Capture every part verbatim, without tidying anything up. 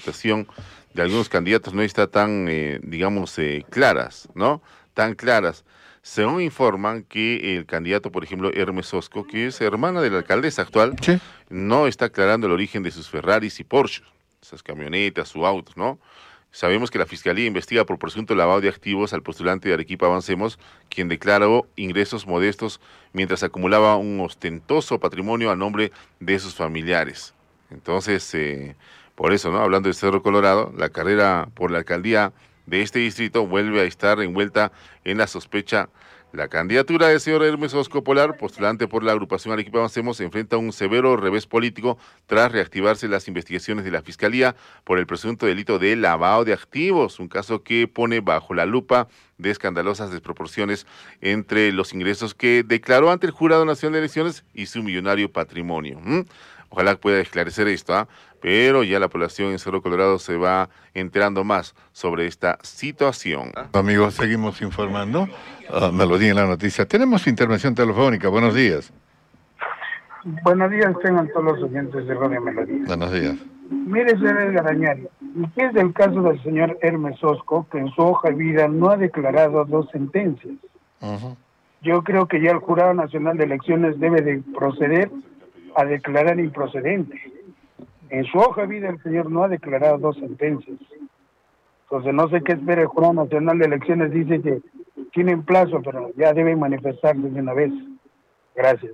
situación de algunos candidatos no está tan, eh, digamos, eh, claras, ¿no? Tan claras. Según informan que el candidato, por ejemplo, Hermes Osco, que es hermana de la alcaldesa actual, Sí. no está aclarando el origen de sus Ferraris y Porsche, esas camionetas, sus autos, ¿no? Sabemos que la Fiscalía investiga por presunto lavado de activos al postulante de Arequipa Avancemos, quien declaró ingresos modestos mientras acumulaba un ostentoso patrimonio a nombre de sus familiares. Entonces, eh, por eso, ¿no? Hablando de Cerro Colorado, la carrera por la alcaldía de este distrito vuelve a estar envuelta en la sospecha. La candidatura del señor Hermes Osco Polar, postulante por la agrupación Arequipa Avancemos, enfrenta un severo revés político tras reactivarse las investigaciones de la Fiscalía por el presunto delito de lavado de activos, un caso que pone bajo la lupa de escandalosas desproporciones entre los ingresos que declaró ante el Jurado Nacional de Elecciones y su millonario patrimonio. ¿Mm? Ojalá pueda esclarecer esto, ¿ah? Pero ya la población en Cerro Colorado se va enterando más sobre esta situación. Amigos, seguimos informando. Uh, Melodía en la noticia. Tenemos intervención telefónica. Buenos días. Buenos días, tengan todos los oyentes de Radio Melodía. Buenos días. Mire, señor Edgar Añari, ¿qué es del caso del señor Hermes Osco, que en su hoja de vida no ha declarado dos sentencias? Uh-huh. Yo creo que ya el Jurado Nacional de Elecciones debe de proceder a declarar improcedente. En su hoja de vida el señor no ha declarado dos sentencias. Entonces no sé qué espera el Jurado Nacional de Elecciones, dice que tienen plazo, pero ya deben manifestarse de una vez. Gracias.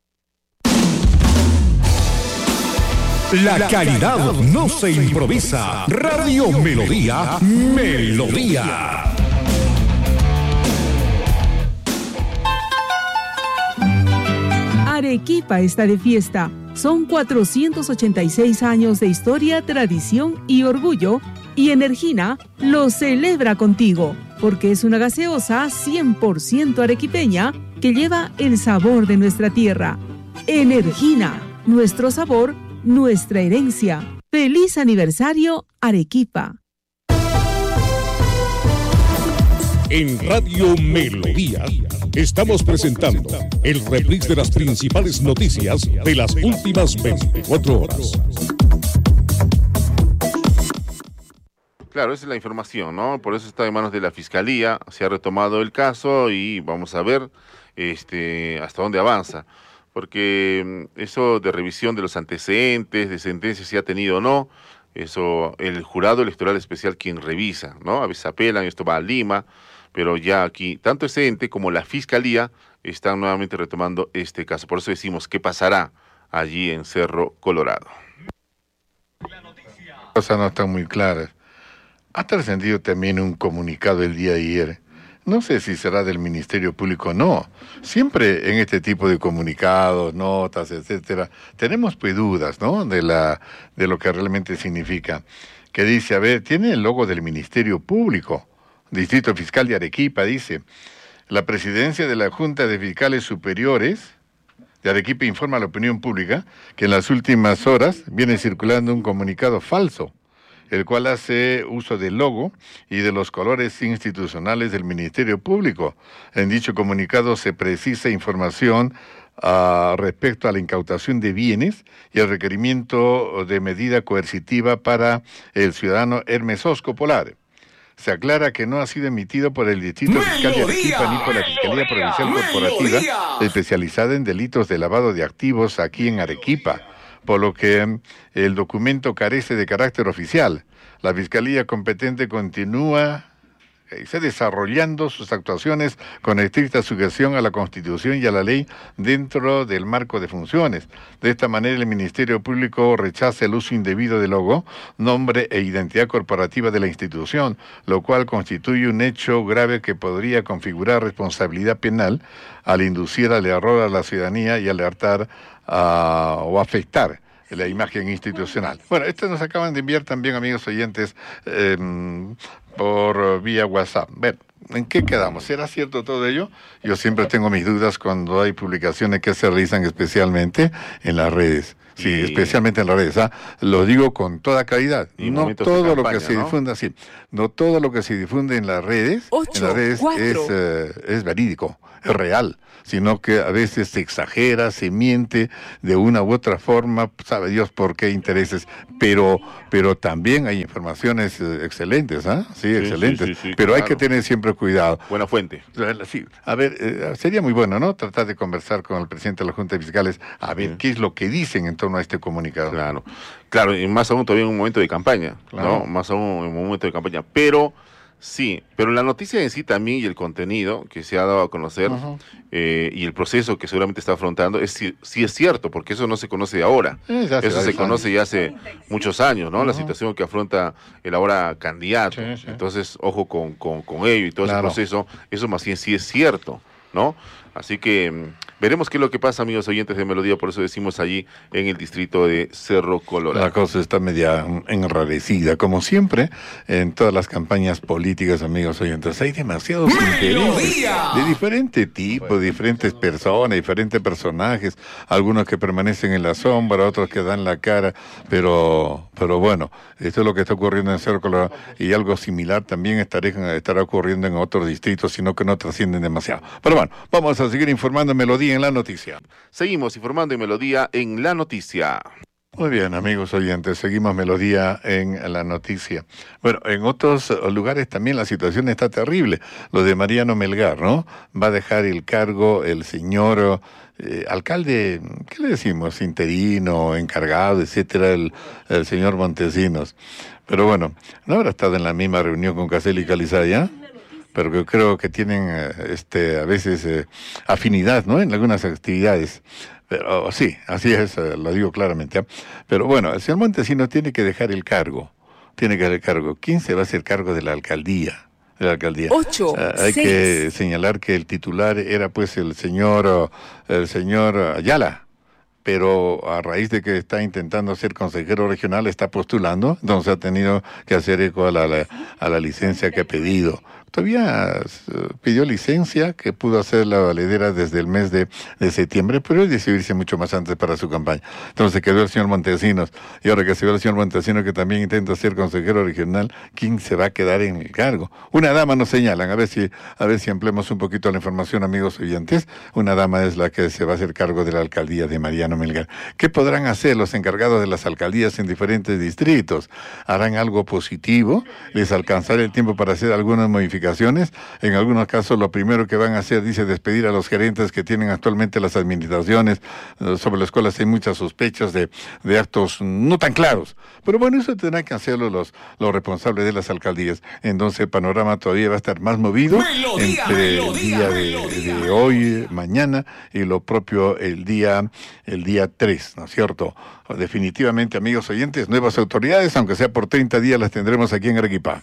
La calidad no se improvisa. Radio Melodía, Melodía. Arequipa está de fiesta. Son cuatrocientos ochenta y seis años de historia, tradición y orgullo, y Energina lo celebra contigo, porque es una gaseosa cien por ciento arequipeña que lleva el sabor de nuestra tierra. Energina, nuestro sabor, nuestra herencia. ¡Feliz aniversario, Arequipa! En Radio Melodía estamos presentando el reprise de las principales noticias de las últimas veinticuatro horas. Claro, esa es la información, ¿no? Por eso está en manos de la Fiscalía, se ha retomado el caso y vamos a ver este, hasta dónde avanza. Porque eso de revisión de los antecedentes, de sentencias si ha tenido o no, eso el jurado electoral especial quien revisa, ¿no? A veces apelan, esto va a Lima, pero ya aquí, tanto ese ente como la Fiscalía están nuevamente retomando este caso. Por eso decimos, ¿qué pasará allí en Cerro Colorado? Las cosas no están muy claras. Ha trascendido también un comunicado el día de ayer. No sé si será del Ministerio Público o no. Siempre en este tipo de comunicados, notas, etcétera, tenemos pues dudas, ¿no? De la, de lo que realmente significa. Que dice, a ver, tiene el logo del Ministerio Público. Distrito Fiscal de Arequipa, dice, la presidencia de la Junta de Fiscales Superiores de Arequipa informa a la opinión pública que en las últimas horas viene circulando un comunicado falso, el cual hace uso del logo y de los colores institucionales del Ministerio Público. En dicho comunicado se precisa información uh, respecto a la incautación de bienes y el requerimiento de medida coercitiva para el ciudadano Hermes Osco Polar. Se aclara que no ha sido emitido por el Distrito Fiscal de Arequipa ni por la Fiscalía Provincial Corporativa especializada en delitos de lavado de activos aquí en Arequipa, por lo que el documento carece de carácter oficial. La Fiscalía competente continúa está desarrollando sus actuaciones con estricta sujeción a la Constitución y a la ley dentro del marco de funciones. De esta manera, el Ministerio Público rechaza el uso indebido del logo, nombre e identidad corporativa de la institución, lo cual constituye un hecho grave que podría configurar responsabilidad penal al inducir al error a la ciudadanía y alertar uh, o afectar la imagen institucional. Bueno, esto nos acaban de enviar también, amigos oyentes, eh, por vía WhatsApp. Bueno, ¿en qué quedamos? ¿Será cierto todo ello? Yo siempre tengo mis dudas cuando hay publicaciones que se realizan especialmente en las redes. Sí, y... especialmente en las redes. ¿ah? Lo digo con toda claridad. Y no todo campaña, lo que se ¿no? difunda, sí, no todo lo que se difunde en las redes, Ocho, en las redes es, eh, es verídico, es real, sino que a veces se exagera, se miente de una u otra forma, sabe Dios por qué intereses, pero pero también hay informaciones eh, excelentes, ¿ah? Sí, sí, excelentes, sí, sí, sí, pero claro. Hay que tener siempre cuidado. Buena fuente. Sí, a ver, eh, sería muy bueno, ¿no? Tratar de conversar con el presidente de la Junta de Fiscales, a ver sí. qué es lo que dicen en torno a este comunicado. Claro, claro, y más aún todavía en un momento de campaña, claro. ¿no? Más aún en un momento de campaña, pero... Sí, pero la noticia en sí también y el contenido que se ha dado a conocer uh-huh. eh, y el proceso que seguramente está afrontando, es sí, sí es cierto, porque eso no se conoce de ahora, eh, eso se conoce ya hace muchos años, ¿no? Uh-huh. La situación que afronta el ahora candidato, sí, sí. Entonces, ojo con, con, con ello y todo claro. ese proceso, eso más bien sí es cierto, ¿no? Así que veremos qué es lo que pasa, amigos oyentes de Melodía, por eso decimos allí en el distrito de Cerro Colorado. La cosa está media enrarecida, como siempre, en todas las campañas políticas, amigos oyentes. Hay demasiados intereses de diferente tipo, de diferentes personas, diferentes personajes, algunos que permanecen en la sombra, otros que dan la cara, pero pero bueno, esto es lo que está ocurriendo en Cerro Colorado, y algo similar también estará, estará ocurriendo en otros distritos, sino que no trascienden demasiado. Pero bueno, vamos a seguir informando en Melodía en la noticia. Seguimos informando en Melodía en la noticia. Muy bien, amigos oyentes, seguimos Melodía en la noticia. Bueno, en otros lugares también la situación está terrible. Lo de Mariano Melgar, ¿no? Va a dejar el cargo el señor eh, alcalde, ¿qué le decimos? Interino, encargado, etcétera, el, el señor Montesinos. Pero bueno, ¿no habrá estado en la misma reunión con Casel y Calizaya? Pero yo creo que tienen este a veces eh, afinidad, ¿no? En algunas actividades. Pero sí, así es, eh, lo digo claramente. ¿eh? Pero bueno, el señor Montesinos tiene que dejar el cargo. Tiene que dejar el cargo. ¿Quién se va a hacer cargo de la alcaldía? De la alcaldía. Ocho, uh, hay seis. que señalar que el titular era pues el señor, el señor Ayala. Pero a raíz de que está intentando ser consejero regional, está postulando, entonces ha tenido que hacer eco a la, la, a la licencia que ha pedido. Todavía uh, pidió licencia, que pudo hacer la valedera desde el mes de, de septiembre, pero él decidió irse mucho más antes para su campaña. Entonces quedó el señor Montesinos, y ahora que se ve el señor Montesinos, que también intenta ser consejero regional, ¿quién se va a quedar en el cargo? Una dama nos señalan, a ver si a ver si ampliamos un poquito la información, amigos oyentes. Una dama es la que se va a hacer cargo de la alcaldía de Mariano Melgar. ¿Qué podrán hacer los encargados de las alcaldías en diferentes distritos? ¿Harán algo positivo? ¿Les alcanzará el tiempo para hacer algunas modificaciones? En algunos casos lo primero que van a hacer, dice, despedir a los gerentes que tienen actualmente las administraciones, eh, sobre las cuales hay muchas sospechas de, de actos no tan claros. Pero bueno, eso tendrán que hacerlo los, los responsables de las alcaldías. Entonces el panorama todavía va a estar más movido melodía, entre melodía, el día de, de hoy, mañana, y lo propio el día, el día tres, ¿no es cierto? Definitivamente, amigos oyentes, nuevas autoridades, aunque sea por treinta días, las tendremos aquí en Arequipa.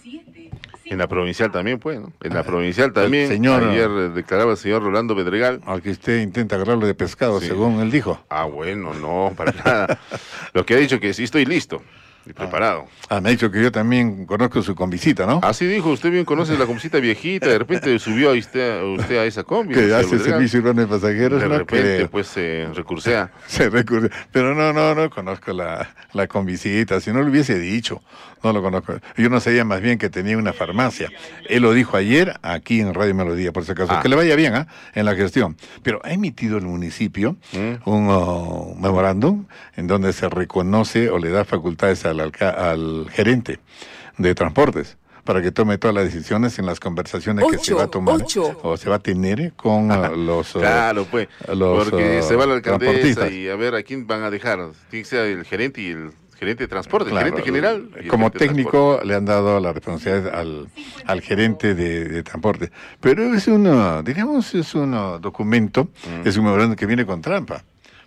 En la provincial también, pues, ¿no? En la provincial también. Señor, ayer declaraba el señor Rolando Bedregal. Al que usted intenta agarrarlo de pescado, sí. Según él dijo. Ah, bueno, no, para nada. Lo que ha dicho que sí estoy listo y preparado. Ah, me ha dicho que yo también conozco su combicita, ¿no? Así dijo, usted bien conoce la combicita viejita, de repente subió a usted, usted a esa combi. Que hace servicio urbano de pasajeros, de no repente, creo. pues, se recursea. Se recursea. Pero no, no, no conozco la, la combicita, si no lo hubiese dicho, no lo conozco. Yo no sabía más bien que tenía una farmacia. Él lo dijo ayer aquí en Radio Melodía, por si acaso. Ah. Que le vaya bien, ¿eh? En la gestión. Pero ha emitido el municipio ¿Mm? un uh, memorándum en donde se reconoce o le da facultades al, al gerente de transportes para que tome todas las decisiones en las conversaciones ocho, que se va a tomar ocho. o se va a tener con uh, los claro pues los, porque uh, se va la alcaldesa y a ver a quién van a dejar, tiene que ser el gerente y el gerente de transporte, claro, el gerente general. El, como técnico le han dado la responsabilidad al, al gerente de, de transporte. Pero es un, diríamos, es un documento, mm. es un memorando que viene con trampa.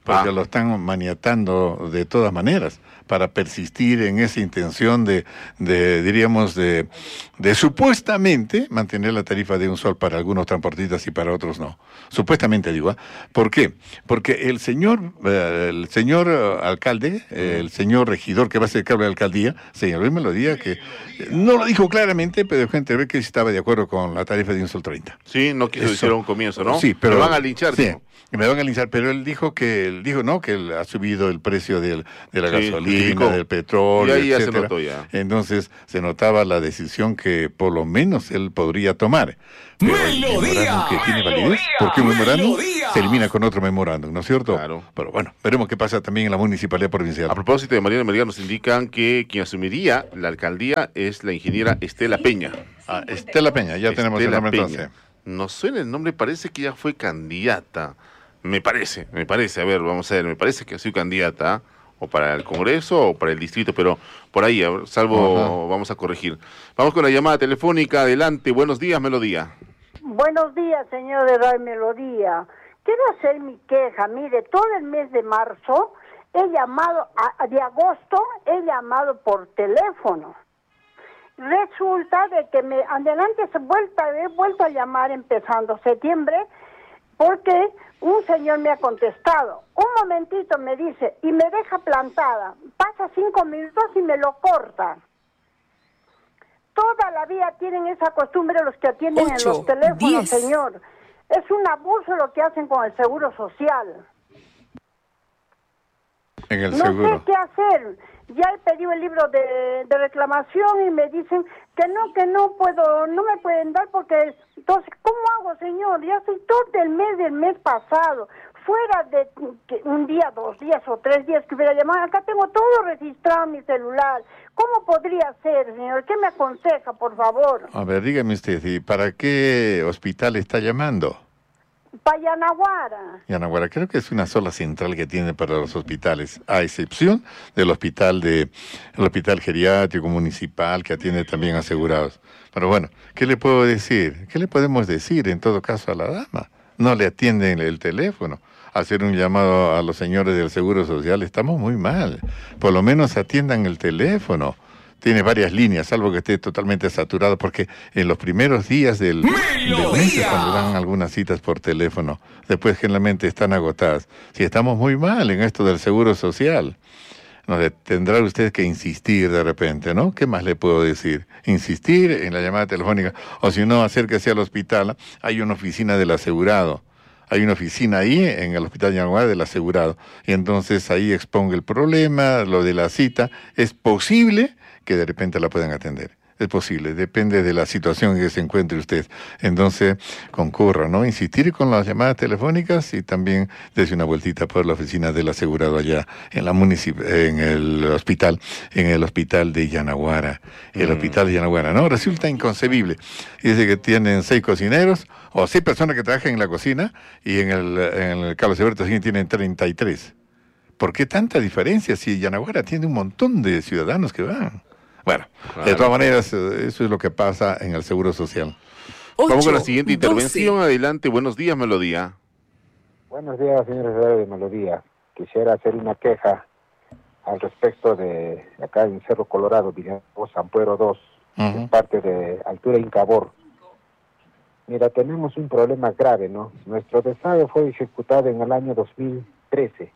porque Ah. lo están maniatando de todas maneras para persistir en esa intención de, de diríamos, de, de supuestamente mantener la tarifa de un sol para algunos transportistas y para otros no. Supuestamente digo, ¿eh? ¿Por qué? Porque el señor, eh, el señor eh, alcalde, eh, el señor regidor que va a ser cargo de la alcaldía, señor Luis Melodía, que eh, no lo dijo claramente, pero dejó entrever que estaba de acuerdo con la tarifa de un sol treinta. Sí, no quiso Eso. decir a un comienzo, ¿no? Sí, pero Me van a linchar, sí, dijo. me van a linchar, pero él dijo que él dijo no, que él ha subido el precio del, de la Sí, gasolina, justificó. del petróleo, Y ahí ya se etcétera. notó ya. Entonces se notaba la decisión que por lo menos él podría tomar. Pero el memorándum que tiene validez, porque un memorándum se elimina con otro memorándum, ¿no es cierto? Claro. Pero bueno, veremos qué pasa también en la municipalidad provincial. A propósito de Mariana Melgar, nos indican que quien asumiría la alcaldía es la ingeniera Estela Peña. Ah, Estela Peña, ya tenemos el Estela nombre Peña. entonces. Nos suena el nombre, parece que ya fue candidata. Me parece, me parece, a ver, vamos a ver, me parece que ha sido candidata, o para el Congreso o para el distrito, pero por ahí, a ver, salvo, Ajá. vamos a corregir. Vamos con la llamada telefónica, adelante, buenos días, Melodía. Buenos días, señor de Radio Melodía. Quiero hacer mi queja. Mire, todo el mes de marzo he llamado, a, de agosto he llamado por teléfono. Resulta de que me adelante se vuelta, he vuelto a llamar empezando septiembre porque un señor me ha contestado. Un momentito me dice y me deja plantada. Pasa cinco minutos y me lo corta. Toda la vida tienen esa costumbre los que atienden Ocho, en los teléfonos, diez. señor. Es un abuso lo que hacen con el seguro social. En el No seguro. sé qué hacer. Ya he pedido el libro de, de reclamación y me dicen que no, que no puedo, no me pueden dar porque... Entonces, ¿cómo hago, señor? Ya estoy todo el mes del mes pasado. Fuera de que un día, dos días o tres días que hubiera llamado, acá tengo todo registrado en mi celular. ¿Cómo podría ser, señor? ¿Qué me aconseja, por favor? A ver, dígame usted, ¿y para qué hospital está llamando? Payanaguara. Yanaguara, creo que es una sola central que tiene para los hospitales, a excepción del hospital de el hospital geriátrico municipal que atiende también asegurados. Pero bueno, ¿qué le puedo decir? ¿Qué le podemos decir en todo caso a la dama? No le atienden el teléfono. Hacer un llamado a los señores del Seguro Social, estamos muy mal. Por lo menos atiendan el teléfono. Tiene varias líneas, salvo que esté totalmente saturado, porque en los primeros días del, del mes es cuando dan algunas citas por teléfono. Después generalmente están agotadas. Si estamos muy mal en esto del Seguro Social, no, tendrá usted que insistir de repente, ¿no? ¿Qué más le puedo decir? Insistir en la llamada telefónica, o si no, acérquese al hospital. Hay una oficina del asegurado. Hay una oficina ahí en el Hospital Yanaguara del asegurado. Y entonces ahí exponga el problema, lo de la cita. Es posible que de repente la puedan atender. Es posible, depende de la situación en que se encuentre usted. Entonces, concurra, ¿no? Insistir con las llamadas telefónicas y también desde una vueltita por la oficina del asegurado allá en la municip en el hospital, en el hospital de Yanaguara. El Mm. hospital de Yanaguara, ¿no? Resulta inconcebible. Dice que tienen seis cocineros o seis personas que trabajan en la cocina y en el, en el Carlos Alberto Higgins tienen treinta y tres. ¿Por qué tanta diferencia si Yanaguara tiene un montón de ciudadanos que van? Bueno, Claro. de todas maneras, eh, eso es lo que pasa en el Seguro Social. Vamos con la siguiente intervención, adelante, buenos días, Melodía. Buenos días, señores de Radio de Melodía. Quisiera hacer una queja al respecto de acá en Cerro Colorado, Villalobos, Ampuero dos, Ujú. en parte de Altura Incabor. Mira, tenemos un problema grave, ¿no? Nuestro desagüe fue ejecutado en el año dos mil trece,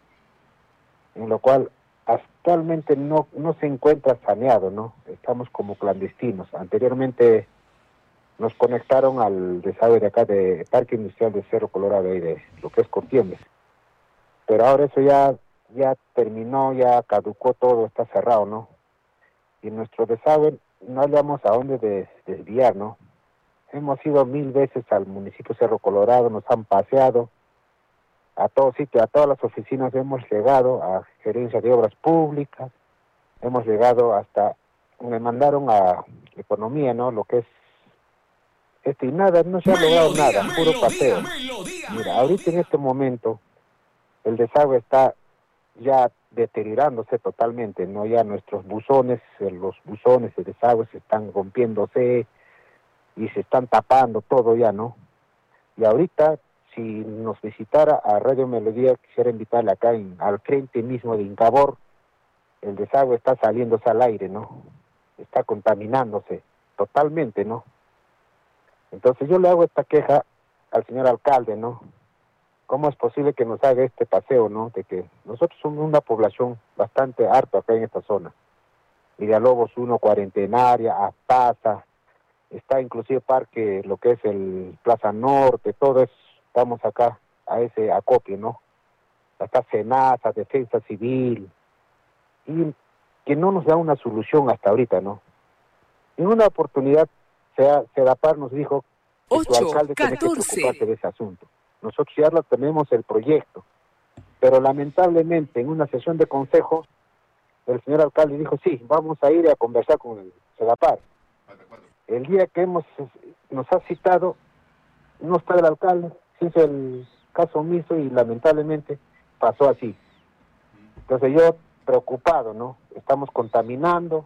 en lo cual actualmente no, no se encuentra saneado, ¿no? Estamos como clandestinos. Anteriormente nos conectaron al desagüe de acá de Parque Industrial de Cerro Colorado y de lo que es Cortiembes. Pero ahora eso ya, ya terminó, ya caducó todo, está cerrado, ¿no? Y nuestro desagüe no hallamos a dónde de, desviar, ¿no? Hemos ido mil veces al municipio Cerro Colorado, nos han paseado a todo sitio, a todas las oficinas hemos llegado, a gerencia de obras públicas, hemos llegado hasta, me mandaron a economía, ¿no? Lo que es este y nada, no se ha logrado nada, puro paseo. Mira, ahorita en este momento el desagüe está ya deteriorándose totalmente, ¿no? Ya nuestros buzones, eh, los buzones de desagüe se están rompiéndose y se están tapando todo ya, ¿no? Y ahorita si nos visitara a Radio Melodía, quisiera invitarle acá en, al frente mismo de Incabor. El desagüe está saliéndose al aire, ¿no? Está contaminándose totalmente, ¿no? Entonces yo le hago esta queja al señor alcalde, ¿no? ¿Cómo es posible que nos haga este paseo, ¿no? De que nosotros somos una población bastante harta acá en esta zona. Villalobos uno, Cuarentenaria, Astaza, está inclusive Parque, lo que es el Plaza Norte, todo eso, estamos acá a ese acopio, ¿no? Está Senasa, Defensa Civil, y que no nos da una solución hasta ahorita, ¿no? En una oportunidad, Sedapar nos dijo que su alcalde tiene que preocuparse de ese asunto. Nosotros ya lo tenemos el proyecto, pero lamentablemente en una sesión de consejo, el señor alcalde dijo, sí, vamos a ir a conversar con el Sedapar. El día que hemos nos ha citado, no está el alcalde, se hizo el caso omiso y lamentablemente pasó así. Entonces yo, preocupado, ¿no? Estamos contaminando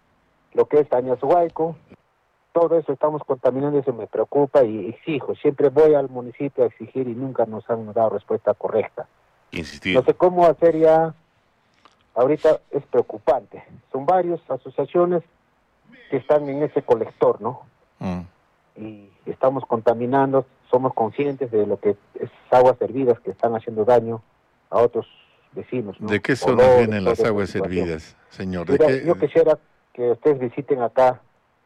lo que es Añashuayco, todo eso estamos contaminando, eso me preocupa y exijo, siempre voy al municipio a exigir y nunca nos han dado respuesta correcta. Insistir. No sé cómo hacer ya, ahorita es preocupante, son varias asociaciones que están en ese colector, ¿no? Mm. Y estamos contaminando, somos conscientes de lo que es aguas hervidas que están haciendo daño a otros vecinos, ¿no? ¿De qué zona vienen las aguas servidas, señor? ¿De Mira, qué? Yo quisiera que ustedes visiten acá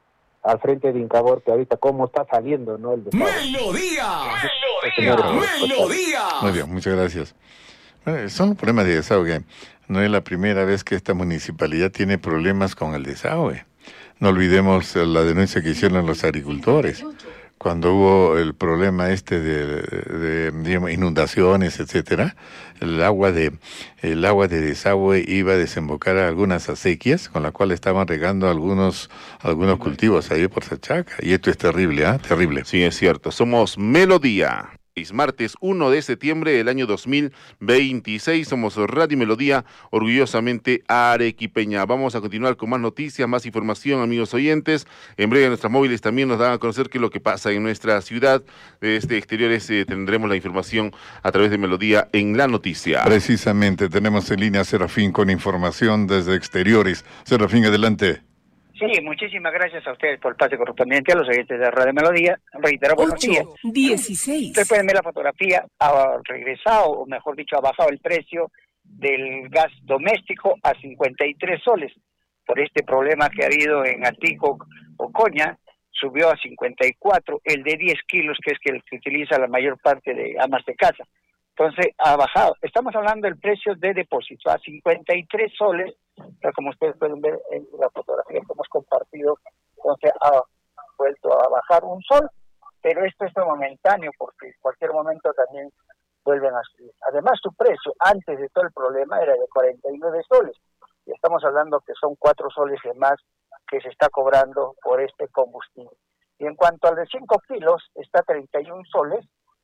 al frente de Incabor, que ahorita cómo está saliendo, ¿no? El ¡Melodía! ¡Melodía! ¡Melodía! Muy bien, muchas gracias. Bueno, son problemas de desagüe. No es la primera vez que esta municipalidad tiene problemas con el desagüe. No olvidemos la denuncia que hicieron los agricultores cuando hubo el problema este de, de, digamos, inundaciones, etcétera. El agua de el agua de desagüe iba a desembocar a algunas acequias con la cual estaban regando algunos algunos cultivos ahí por Sachaca. Y esto es terrible, ¿ah? ¿eh? Terrible. Sí, es cierto. Somos Melodía. Martes uno de septiembre del año dos mil veintiséis, somos Radio Melodía, orgullosamente arequipeña. Vamos a continuar con más noticias, más información, amigos oyentes. En breve nuestras móviles también nos dan a conocer qué es lo que pasa en nuestra ciudad. Desde exteriores eh, tendremos la información a través de Melodía en la noticia. Precisamente, tenemos en línea a Serafín con información desde exteriores. Serafín, adelante. Sí, muchísimas gracias a ustedes por el pase correspondiente a los oyentes de Radio Melodía. Reitero, buenos días. dieciséis. Ustedes pueden ver la fotografía, ha regresado, o mejor dicho, ha bajado el precio del gas doméstico a cincuenta y tres soles. Por este problema que ha habido en Atico, Ocoña, subió a cincuenta y cuatro, el de diez kilos, que es el que utiliza la mayor parte de amas de casa. Entonces, ha bajado. Estamos hablando del precio de depósito a cincuenta y tres soles, pero como ustedes pueden ver en la fotografía que hemos compartido, entonces ha vuelto a bajar un sol, pero esto es momentáneo porque en cualquier momento también vuelven a subir. Además, su precio antes de todo el problema era de cuarenta y nueve soles, y estamos hablando que son cuatro soles de más que se está cobrando por este combustible. Y en cuanto al de cinco kilos, está treinta y un soles,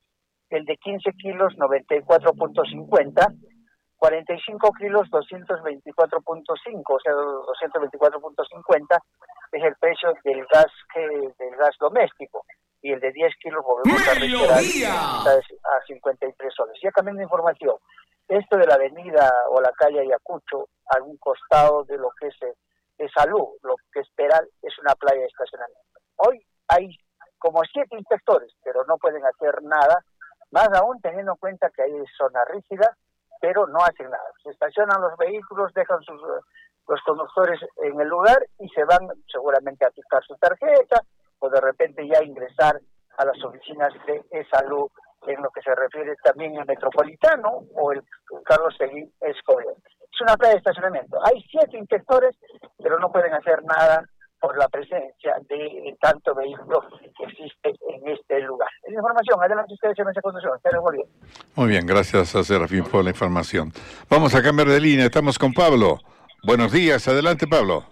el de quince kilos, noventa y cuatro punto cincuenta, cuarenta y cinco kilos, doscientos veinticuatro punto cinco, o sea, doscientos veinticuatro punto cincuenta es el precio del gas que, del gas doméstico, y el de diez kilos volvemos a reiterar a cincuenta y tres soles. Ya cambiando de información, esto de la avenida o la calle Ayacucho, a un costado de lo que es de Salud, lo que es Peral, es una playa de estacionamiento. Hoy hay como siete inspectores, pero no pueden hacer nada, más aún teniendo en cuenta que hay zona rígida, pero no hacen nada. Se estacionan los vehículos, dejan sus los conductores en el lugar y se van seguramente a picar su tarjeta o de repente ya ingresar a las oficinas de E-Salud en lo que se refiere también al Metropolitano o el Carlos Seguín Escobedo. Es una playa de estacionamiento. Hay siete inspectores, pero no pueden hacer nada por la presencia de tanto vehículo que existe en este lugar. Es información, adelante ustedes en esa conducción. Muy bien, gracias a Serafín por la información. Vamos a cambiar de línea, estamos con Pablo. Buenos días, adelante Pablo.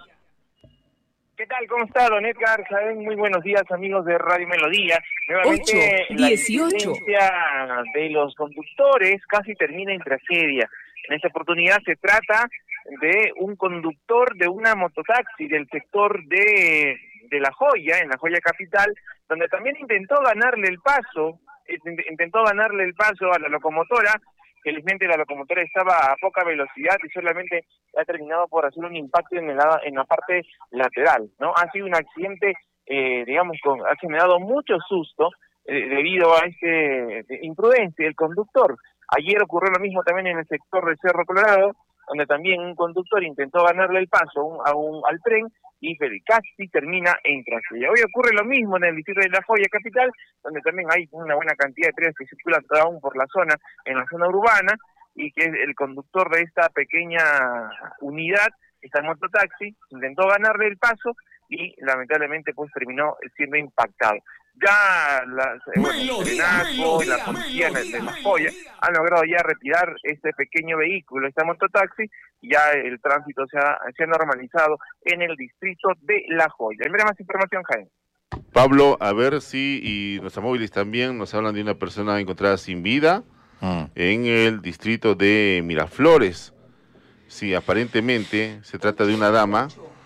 ¿Qué tal? ¿Cómo está, don Edgar? Saben, muy buenos días, amigos de Radio Melodía. Nuevamente, ocho, dieciocho. La incidencia de los conductores casi termina en tragedia. En esta oportunidad se trata de un conductor de una mototaxi del sector de, de La Joya, en La Joya Capital, donde también intentó ganarle el paso intentó ganarle el paso a la locomotora. Felizmente la locomotora estaba a poca velocidad y solamente ha terminado por hacer un impacto en la, en la parte lateral, ¿no? Ha sido un accidente, eh, digamos, con, ha generado mucho susto eh, debido a este de imprudencia del conductor. Ayer ocurrió lo mismo también en el sector de Cerro Colorado, donde también un conductor intentó ganarle el paso un, a un, al tren y casi termina en tragedia. Hoy ocurre lo mismo en el distrito de La Joya Capital, donde también hay una buena cantidad de trenes que circulan aún por la zona, en la zona urbana, y que el conductor de esta pequeña unidad, esta mototaxi, intentó ganarle el paso y lamentablemente pues terminó siendo impactado. Ya la, bueno, el Senaco y la policía de La Joya han logrado ya retirar este pequeño vehículo, esta mototaxi, y ya el tránsito se ha, se ha normalizado en el distrito de La Joya. En breve más información, Jaime. Pablo, a ver si, y nuestros móviles también nos hablan de una persona encontrada sin vida mm. en el distrito de Miraflores. Sí, aparentemente se trata de una dama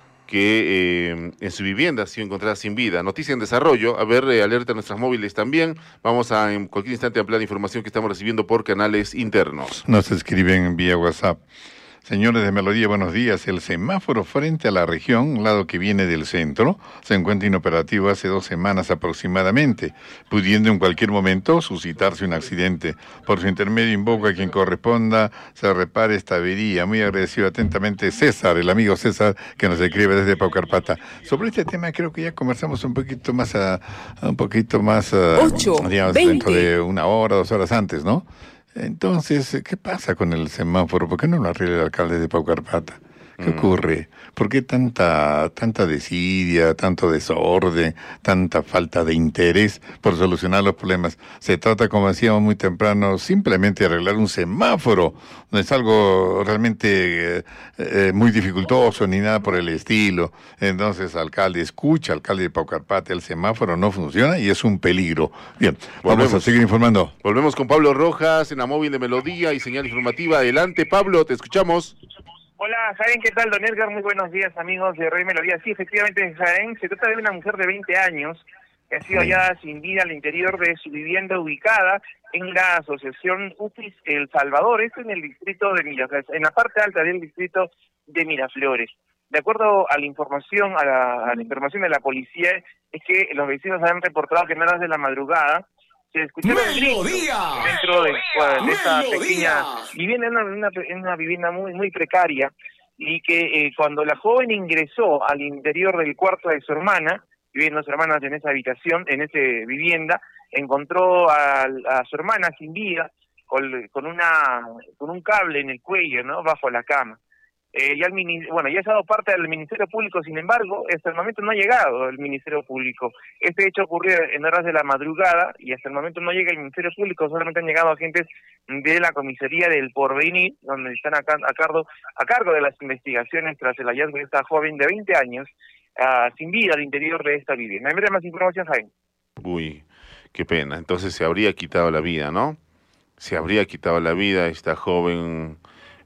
que eh, en su vivienda ha sido encontrada sin vida. Noticia en desarrollo. A ver, eh, alerta a nuestras móviles también. Vamos a en cualquier instante ampliar la información que estamos recibiendo por canales internos. Nos escriben vía WhatsApp. Señores de Melodía, buenos días. El semáforo frente a la región, lado que viene del centro, se encuentra inoperativo hace dos semanas aproximadamente, pudiendo en cualquier momento suscitarse un accidente. Por su intermedio invoco a quien corresponda se repare esta avería. Muy agradecido atentamente César, el amigo César, que nos escribe desde Paucarpata. Sobre este tema creo que ya conversamos un poquito más, a, un poquito más, a, ocho, digamos, veinte. dentro de una hora, dos horas antes, ¿no? Entonces, ¿qué pasa con el semáforo? ¿Por qué no lo arregla el alcalde de Paucarpata? ¿Qué mm. ocurre? ¿Por qué tanta, tanta desidia, tanto desorden, tanta falta de interés por solucionar los problemas? Se trata, como decíamos muy temprano, simplemente de arreglar un semáforo. No es algo realmente eh, eh, muy dificultoso ni nada por el estilo. Entonces, alcalde, escucha, alcalde de Paucarpata, el semáforo no funciona y es un peligro. Bien, Volvemos. vamos a seguir informando. Volvemos con Pablo Rojas en la móvil de Melodía y señal informativa. Adelante, Pablo, te escuchamos. Hola, Jaén, ¿qué tal, don Edgar? Muy buenos días, amigos de Rey Melodía. Sí, efectivamente, Jaén, se trata de una mujer de veinte años que ha sido hallada sin vida al interior de su vivienda ubicada en la asociación U P I S El Salvador, esto en el distrito de Miraflores, en la parte alta del distrito de Miraflores. De acuerdo a la información, a la, a la información de la policía, es que los vecinos han reportado que en horas de la madrugada se escucharon gritos dentro de, de esa pequeña vivienda, una, una, una vivienda muy muy precaria, y que eh, cuando la joven ingresó al interior del cuarto de su hermana, viviendo su hermana en esa habitación, en esa vivienda, encontró a, a su hermana sin vida, con, con una con un cable en el cuello, ¿no?, bajo la cama. Eh, ya el mini, bueno, ya ha dado parte del Ministerio Público, sin embargo, hasta el momento no ha llegado el Ministerio Público. Este hecho ocurrió en horas de la madrugada y hasta el momento no llega el Ministerio Público, solamente han llegado agentes de la comisaría del Porvenir, donde están a, a, cargo, a cargo de las investigaciones tras el hallazgo de esta joven de veinte años, uh, sin vida al interior de esta vivienda. ¿Me más información, Jaime? Uy, qué pena. Entonces se habría quitado la vida, ¿no? Se habría quitado la vida esta joven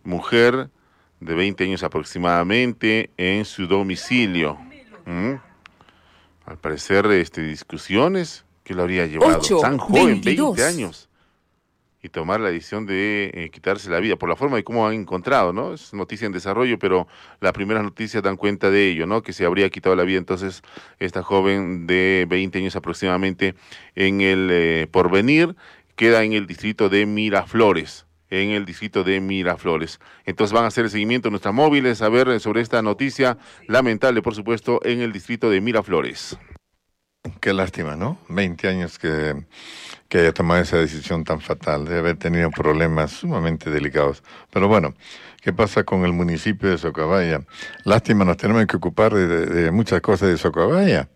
mujer de veinte años aproximadamente en su domicilio. ¿Mm? Al parecer, este, discusiones que lo habría llevado ocho, tan joven, veintidós. veinte años, y tomar la decisión de eh, quitarse la vida por la forma de cómo han encontrado, ¿no? Es noticia en desarrollo, pero las primeras noticias dan cuenta de ello, ¿no? Que se habría quitado la vida entonces esta joven de veinte años aproximadamente en el eh, Porvenir, queda en el distrito de Miraflores. en el distrito de Miraflores. Entonces van a hacer el seguimiento de nuestras móviles a ver sobre esta noticia lamentable, por supuesto, en el distrito de Miraflores. Qué lástima, ¿no? veinte años que, que haya tomado esa decisión tan fatal, de haber tenido problemas sumamente delicados. Pero bueno, ¿qué pasa con el municipio de Socabaya? Lástima, nos tenemos que ocupar de, de, de muchas cosas de Socabaya.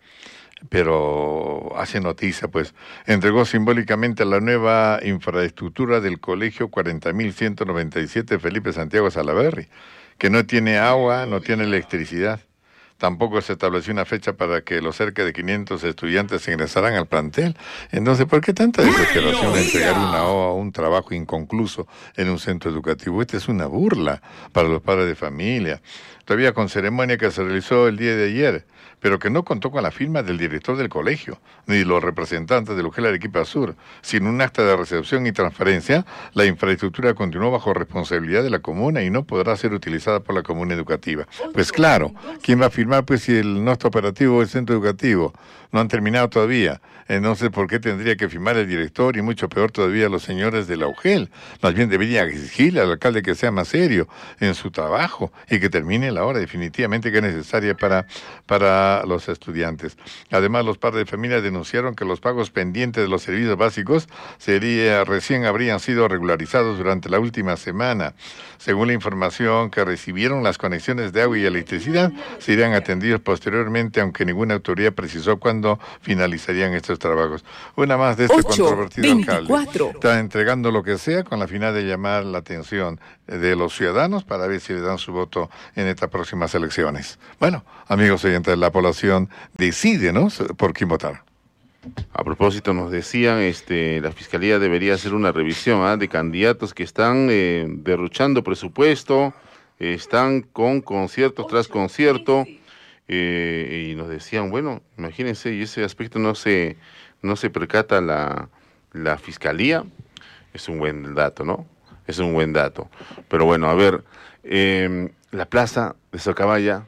Pero hace noticia, pues, entregó simbólicamente la nueva infraestructura del colegio cuarenta mil ciento noventa y siete Felipe Santiago Salaverry, que no tiene agua, no tiene electricidad. tampoco se estableció una fecha para que los cerca de quinientos estudiantes ingresaran al plantel. Entonces, ¿por qué tanta desesperación de entregar una O A, un trabajo inconcluso en un centro educativo? Esta es una burla para los padres de familia. Todavía con ceremonia que se realizó el día de ayer, pero que no contó con la firma del director del colegio, ni los representantes de UGEL Arequipa Sur. Sin un acta de recepción y transferencia, la infraestructura continuó bajo responsabilidad de la comuna y no podrá ser utilizada por la comuna educativa. Pues claro, ¿quién va a firmar pues si el no está operativo el centro educativo? No han terminado todavía. Entonces, ¿por qué tendría que firmar el director y mucho peor todavía los señores de la UGEL? Más bien debería exigirle al alcalde que sea más serio en su trabajo y que termine la hora definitivamente que es necesaria para, para los estudiantes. Además, los padres de familia denunciaron que los pagos pendientes de los servicios básicos sería, recién habrían sido regularizados durante la última semana. Según la información que recibieron, las conexiones de agua y electricidad serían atendidos posteriormente, aunque ninguna autoridad precisó cuándo finalizarían estos trabajos. Una más de este controvertido alcalde. Está entregando lo que sea con la finalidad de llamar la atención de los ciudadanos para ver si le dan su voto en estas próximas elecciones. Bueno, amigos oyentes, la población decide, ¿no?, por quién votar. A propósito, nos decían, este, la Fiscalía debería hacer una revisión ¿eh? de candidatos que están eh, derrochando presupuesto, eh, están con conciertos tras concierto, eh, y nos decían, bueno, imagínense, y ese aspecto no se, no se percata la, la Fiscalía. Es un buen dato, ¿no? Es un buen dato. Pero bueno, a ver, eh, la plaza de Socabaya,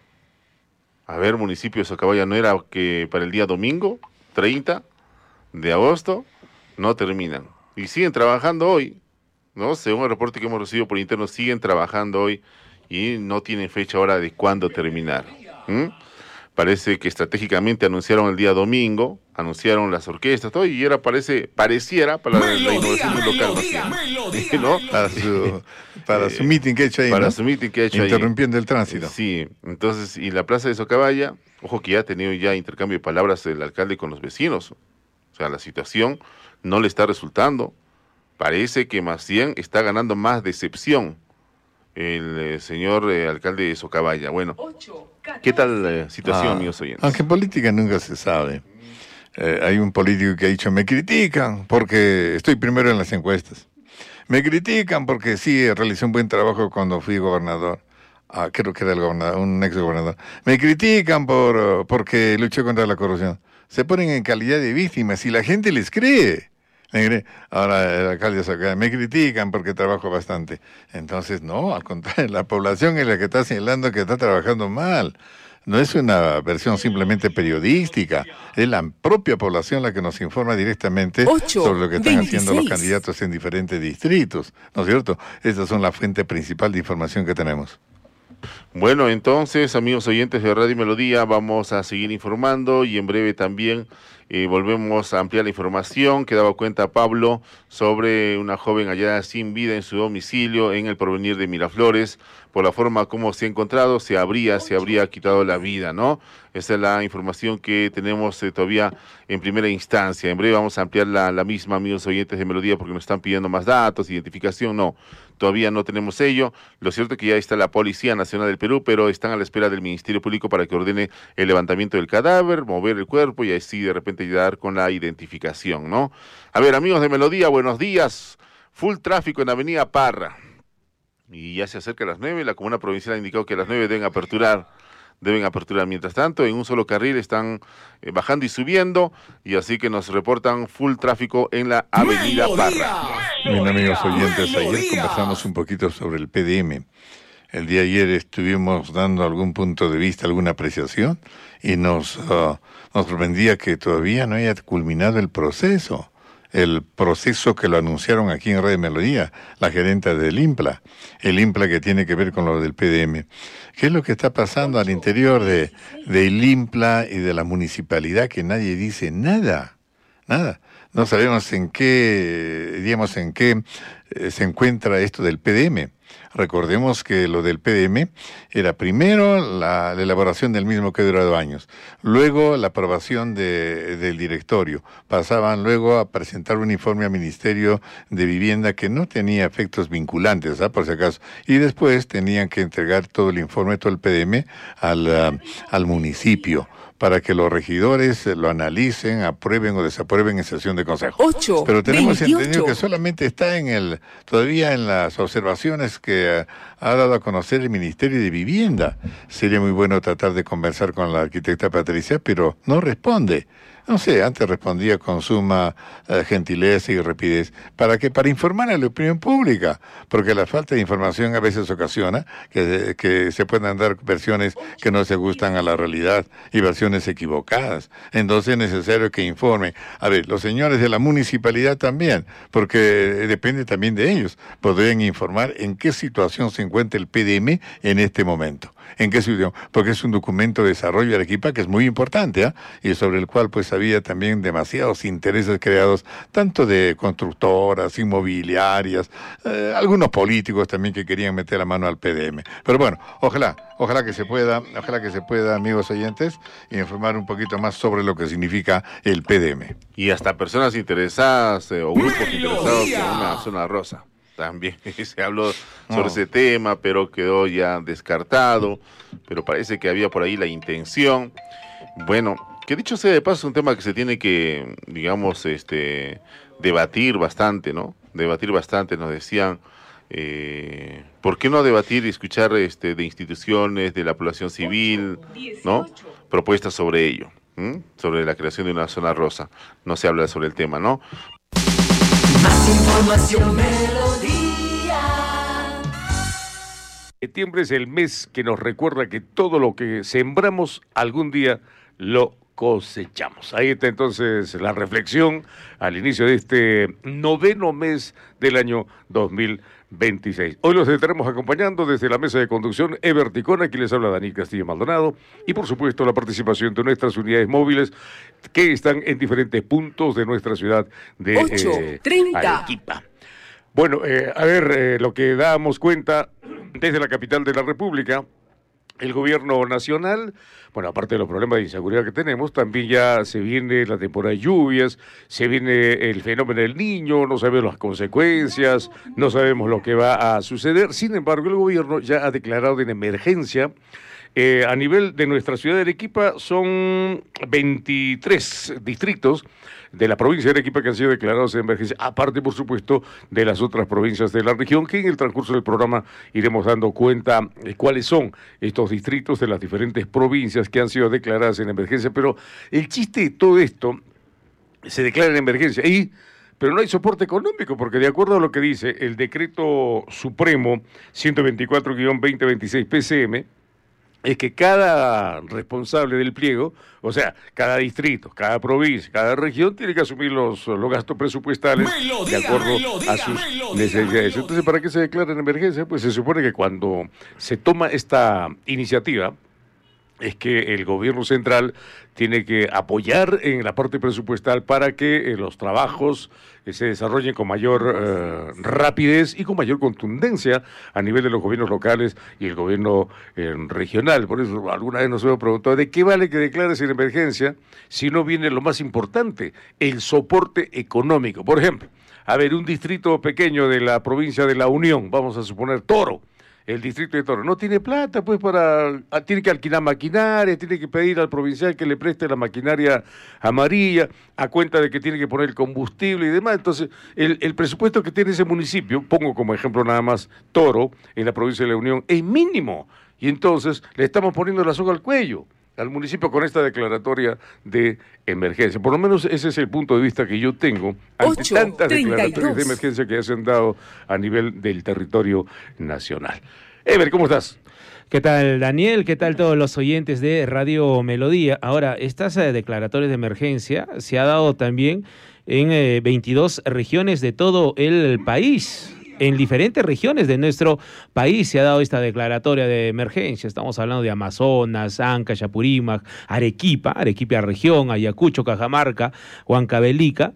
a ver, municipio de Socabaya, ¿no era que para el día domingo, treinta de agosto, no terminan? Y siguen trabajando hoy, ¿no? Según el reporte que hemos recibido por interno, siguen trabajando hoy y no tienen fecha ahora de cuándo terminar. ¿Mm? Parece que estratégicamente anunciaron el día domingo, anunciaron las orquestas, todo, y era, parece, pareciera para la, la innovación del local. ¿Sí, no? Para su, para su meeting que ha hecho ahí, Para ¿no? su meeting que ha hecho Interrumpiendo ahí. el tránsito. Sí, entonces, y la plaza de Socabaya, ojo que ya ha tenido ya intercambio de palabras el alcalde con los vecinos. O sea, la situación no le está resultando. Parece que más bien está ganando más decepción el eh, señor eh, alcalde de Socabaya. Bueno, ¿qué tal la eh, situación, ah, amigos oyentes? Aunque en política nunca se sabe. Eh, hay un político que ha dicho, me critican porque estoy primero en las encuestas. Me critican porque sí, realicé un buen trabajo cuando fui gobernador. Ah, creo que era el gobernador, un ex gobernador. Me critican por porque luché contra la corrupción. Se ponen en calidad de víctimas y la gente les cree. Ahora el alcalde acá, me critican porque trabajo bastante. Entonces, no, al contrario, la población es la que está señalando que está trabajando mal. No es una versión simplemente periodística, es la propia población la que nos informa directamente sobre lo que están haciendo los candidatos en diferentes distritos, ¿no es cierto? Estas son la fuente principal de información que tenemos. Bueno, entonces, amigos oyentes de Radio Melodía, vamos a seguir informando y en breve también eh, volvemos a ampliar la información que daba cuenta Pablo sobre una joven hallada sin vida en su domicilio en el Porvenir de Miraflores. Por la forma como se ha encontrado, se habría, se habría quitado la vida, ¿no? Esa es la información que tenemos eh, todavía en primera instancia. En breve vamos a ampliar la, la misma, amigos oyentes de Melodía, porque nos están pidiendo más datos, identificación, no. Todavía no tenemos ello. Lo cierto es que ya está la Policía Nacional del Perú, pero están a la espera del Ministerio Público para que ordene el levantamiento del cadáver, mover el cuerpo y así de repente dar con la identificación, ¿no? A ver, amigos de Melodía, buenos días. Full tráfico en Avenida Parra. Y ya se acerca a las nueve, la Comuna Provincial ha indicado que a las nueve deben aperturar, deben aperturar. Mientras tanto, en un solo carril están eh, bajando y subiendo, y así que nos reportan full tráfico en la Avenida Parra. Bien, amigos oyentes, ayer conversamos un poquito sobre el P D M. El día de ayer estuvimos dando algún punto de vista, alguna apreciación, y nos, uh, nos sorprendía que todavía no haya culminado el proceso. El proceso que lo anunciaron aquí en Radio Melodía, la gerenta del IMPLA, el IMPLA que tiene que ver con lo del P D M. ¿Qué es lo que está pasando al interior de del IMPLA y de la municipalidad que nadie dice nada? Nada. No sabemos en qué, digamos, en qué eh, se encuentra esto del P D M. Recordemos que lo del P D M era primero la, la elaboración del mismo que ha durado años, luego la aprobación de, del directorio, pasaban luego a presentar un informe al Ministerio de Vivienda que no tenía efectos vinculantes, ¿ah? Por si acaso, y después tenían que entregar todo el informe, todo el P D M al, uh, al municipio, para que los regidores lo analicen, aprueben o desaprueben en sesión de consejo. ocho, Pero tenemos veintiocho. entendido que solamente está en el, todavía en las observaciones que ha, ha dado a conocer el Ministerio de Vivienda. Sería muy bueno tratar de conversar con la arquitecta Patricia, pero no responde. No sé, antes respondía con suma eh, gentileza y rapidez. ¿Para qué? Para informar a la opinión pública, porque la falta de información a veces ocasiona que, que se puedan dar versiones que no se ajustan a la realidad y versiones equivocadas. Entonces es necesario que informen. A ver, los señores de la municipalidad también, porque depende también de ellos. Podrían informar en qué situación se encuentra el P D M en este momento. ¿En qué situación? Porque es un documento de desarrollo de Arequipa que es muy importante, ¿eh? Y sobre el cual pues había también demasiados intereses creados, tanto de constructoras, inmobiliarias, eh, algunos políticos también que querían meter la mano al P D M. Pero bueno, ojalá, ojalá que se pueda, ojalá que se pueda, amigos oyentes, informar un poquito más sobre lo que significa el P D M. Y hasta personas interesadas eh, o grupos interesados en una zona rosa. También se habló sobre No. ese tema, pero quedó ya descartado, pero parece que había por ahí la intención. Bueno, que dicho sea de paso, es un tema que se tiene que, digamos, este, debatir bastante, ¿no? Debatir bastante, nos decían, eh, ¿por qué no debatir y escuchar este, de instituciones, de la población civil, ¿no? Propuestas sobre ello, ¿m? Sobre la creación de una zona rosa. No se habla sobre el tema, ¿no? Más información, Melodía. Septiembre es el mes que nos recuerda que todo lo que sembramos algún día lo cosechamos. Ahí está entonces la reflexión al inicio de este noveno mes del año dos mil veintiséis. Hoy los estaremos acompañando desde la mesa de conducción Ever Ticona, aquí les habla Daniel Castillo Maldonado, y por supuesto la participación de nuestras unidades móviles que están en diferentes puntos de nuestra ciudad de ocho treinta. Arequipa. Bueno, eh, a ver, eh, lo que damos cuenta desde la capital de la República, el gobierno nacional, bueno, aparte de los problemas de inseguridad que tenemos, también ya se viene la temporada de lluvias, se viene el fenómeno del Niño, no sabemos las consecuencias, no sabemos lo que va a suceder. Sin embargo, el gobierno ya ha declarado en emergencia. Eh, a nivel de nuestra ciudad de Arequipa son veintitrés distritos de la provincia de Arequipa que han sido declarados en emergencia, aparte, por supuesto, de las otras provincias de la región, que en el transcurso del programa iremos dando cuenta de cuáles son estos distritos de las diferentes provincias que han sido declaradas en emergencia. Pero el chiste de todo esto, se declara en emergencia y... pero no hay soporte económico, porque de acuerdo a lo que dice el decreto supremo ciento veinticuatro guión veinte veintiséis P C M, es que cada responsable del pliego, o sea, cada distrito, cada provincia, cada región, tiene que asumir los, los gastos presupuestales Melodía, de acuerdo melodía, a sus melodía, necesidades. melodía. Entonces, ¿para qué se declara en emergencia? Pues se supone que cuando se toma esta iniciativa, es que el gobierno central tiene que apoyar en la parte presupuestal para que eh, los trabajos eh, se desarrollen con mayor eh, rapidez y con mayor contundencia a nivel de los gobiernos locales y el gobierno eh, regional. Por eso alguna vez nos hemos preguntado, ¿de qué vale que declares en emergencia si no viene lo más importante, el soporte económico? Por ejemplo, a ver, un distrito pequeño de la provincia de La Unión, vamos a suponer Toro, el distrito de Toro, no tiene plata, pues para, tiene que alquilar maquinaria, tiene que pedir al provincial que le preste la maquinaria amarilla, a cuenta de que tiene que poner el combustible y demás. Entonces, el, el presupuesto que tiene ese municipio, pongo como ejemplo nada más Toro, en la provincia de La Unión, es mínimo. Y entonces le estamos poniendo la soga al cuello al municipio con esta declaratoria de emergencia. Por lo menos ese es el punto de vista que yo tengo ante ocho tantas treinta y dos. declaratorias de emergencia que se han dado a nivel del territorio nacional. Ever, ¿cómo estás? ¿Qué tal, Daniel? ¿Qué tal todos los oyentes de Radio Melodía? Ahora, estas eh, declaratorias de emergencia se ha dado también en eh, veintidós regiones de todo el país. en diferentes regiones de nuestro país se ha dado esta declaratoria de emergencia. Estamos hablando de Amazonas, Ancash, Apurímac, Arequipa, Arequipa región, Ayacucho, Cajamarca, Huancavelica,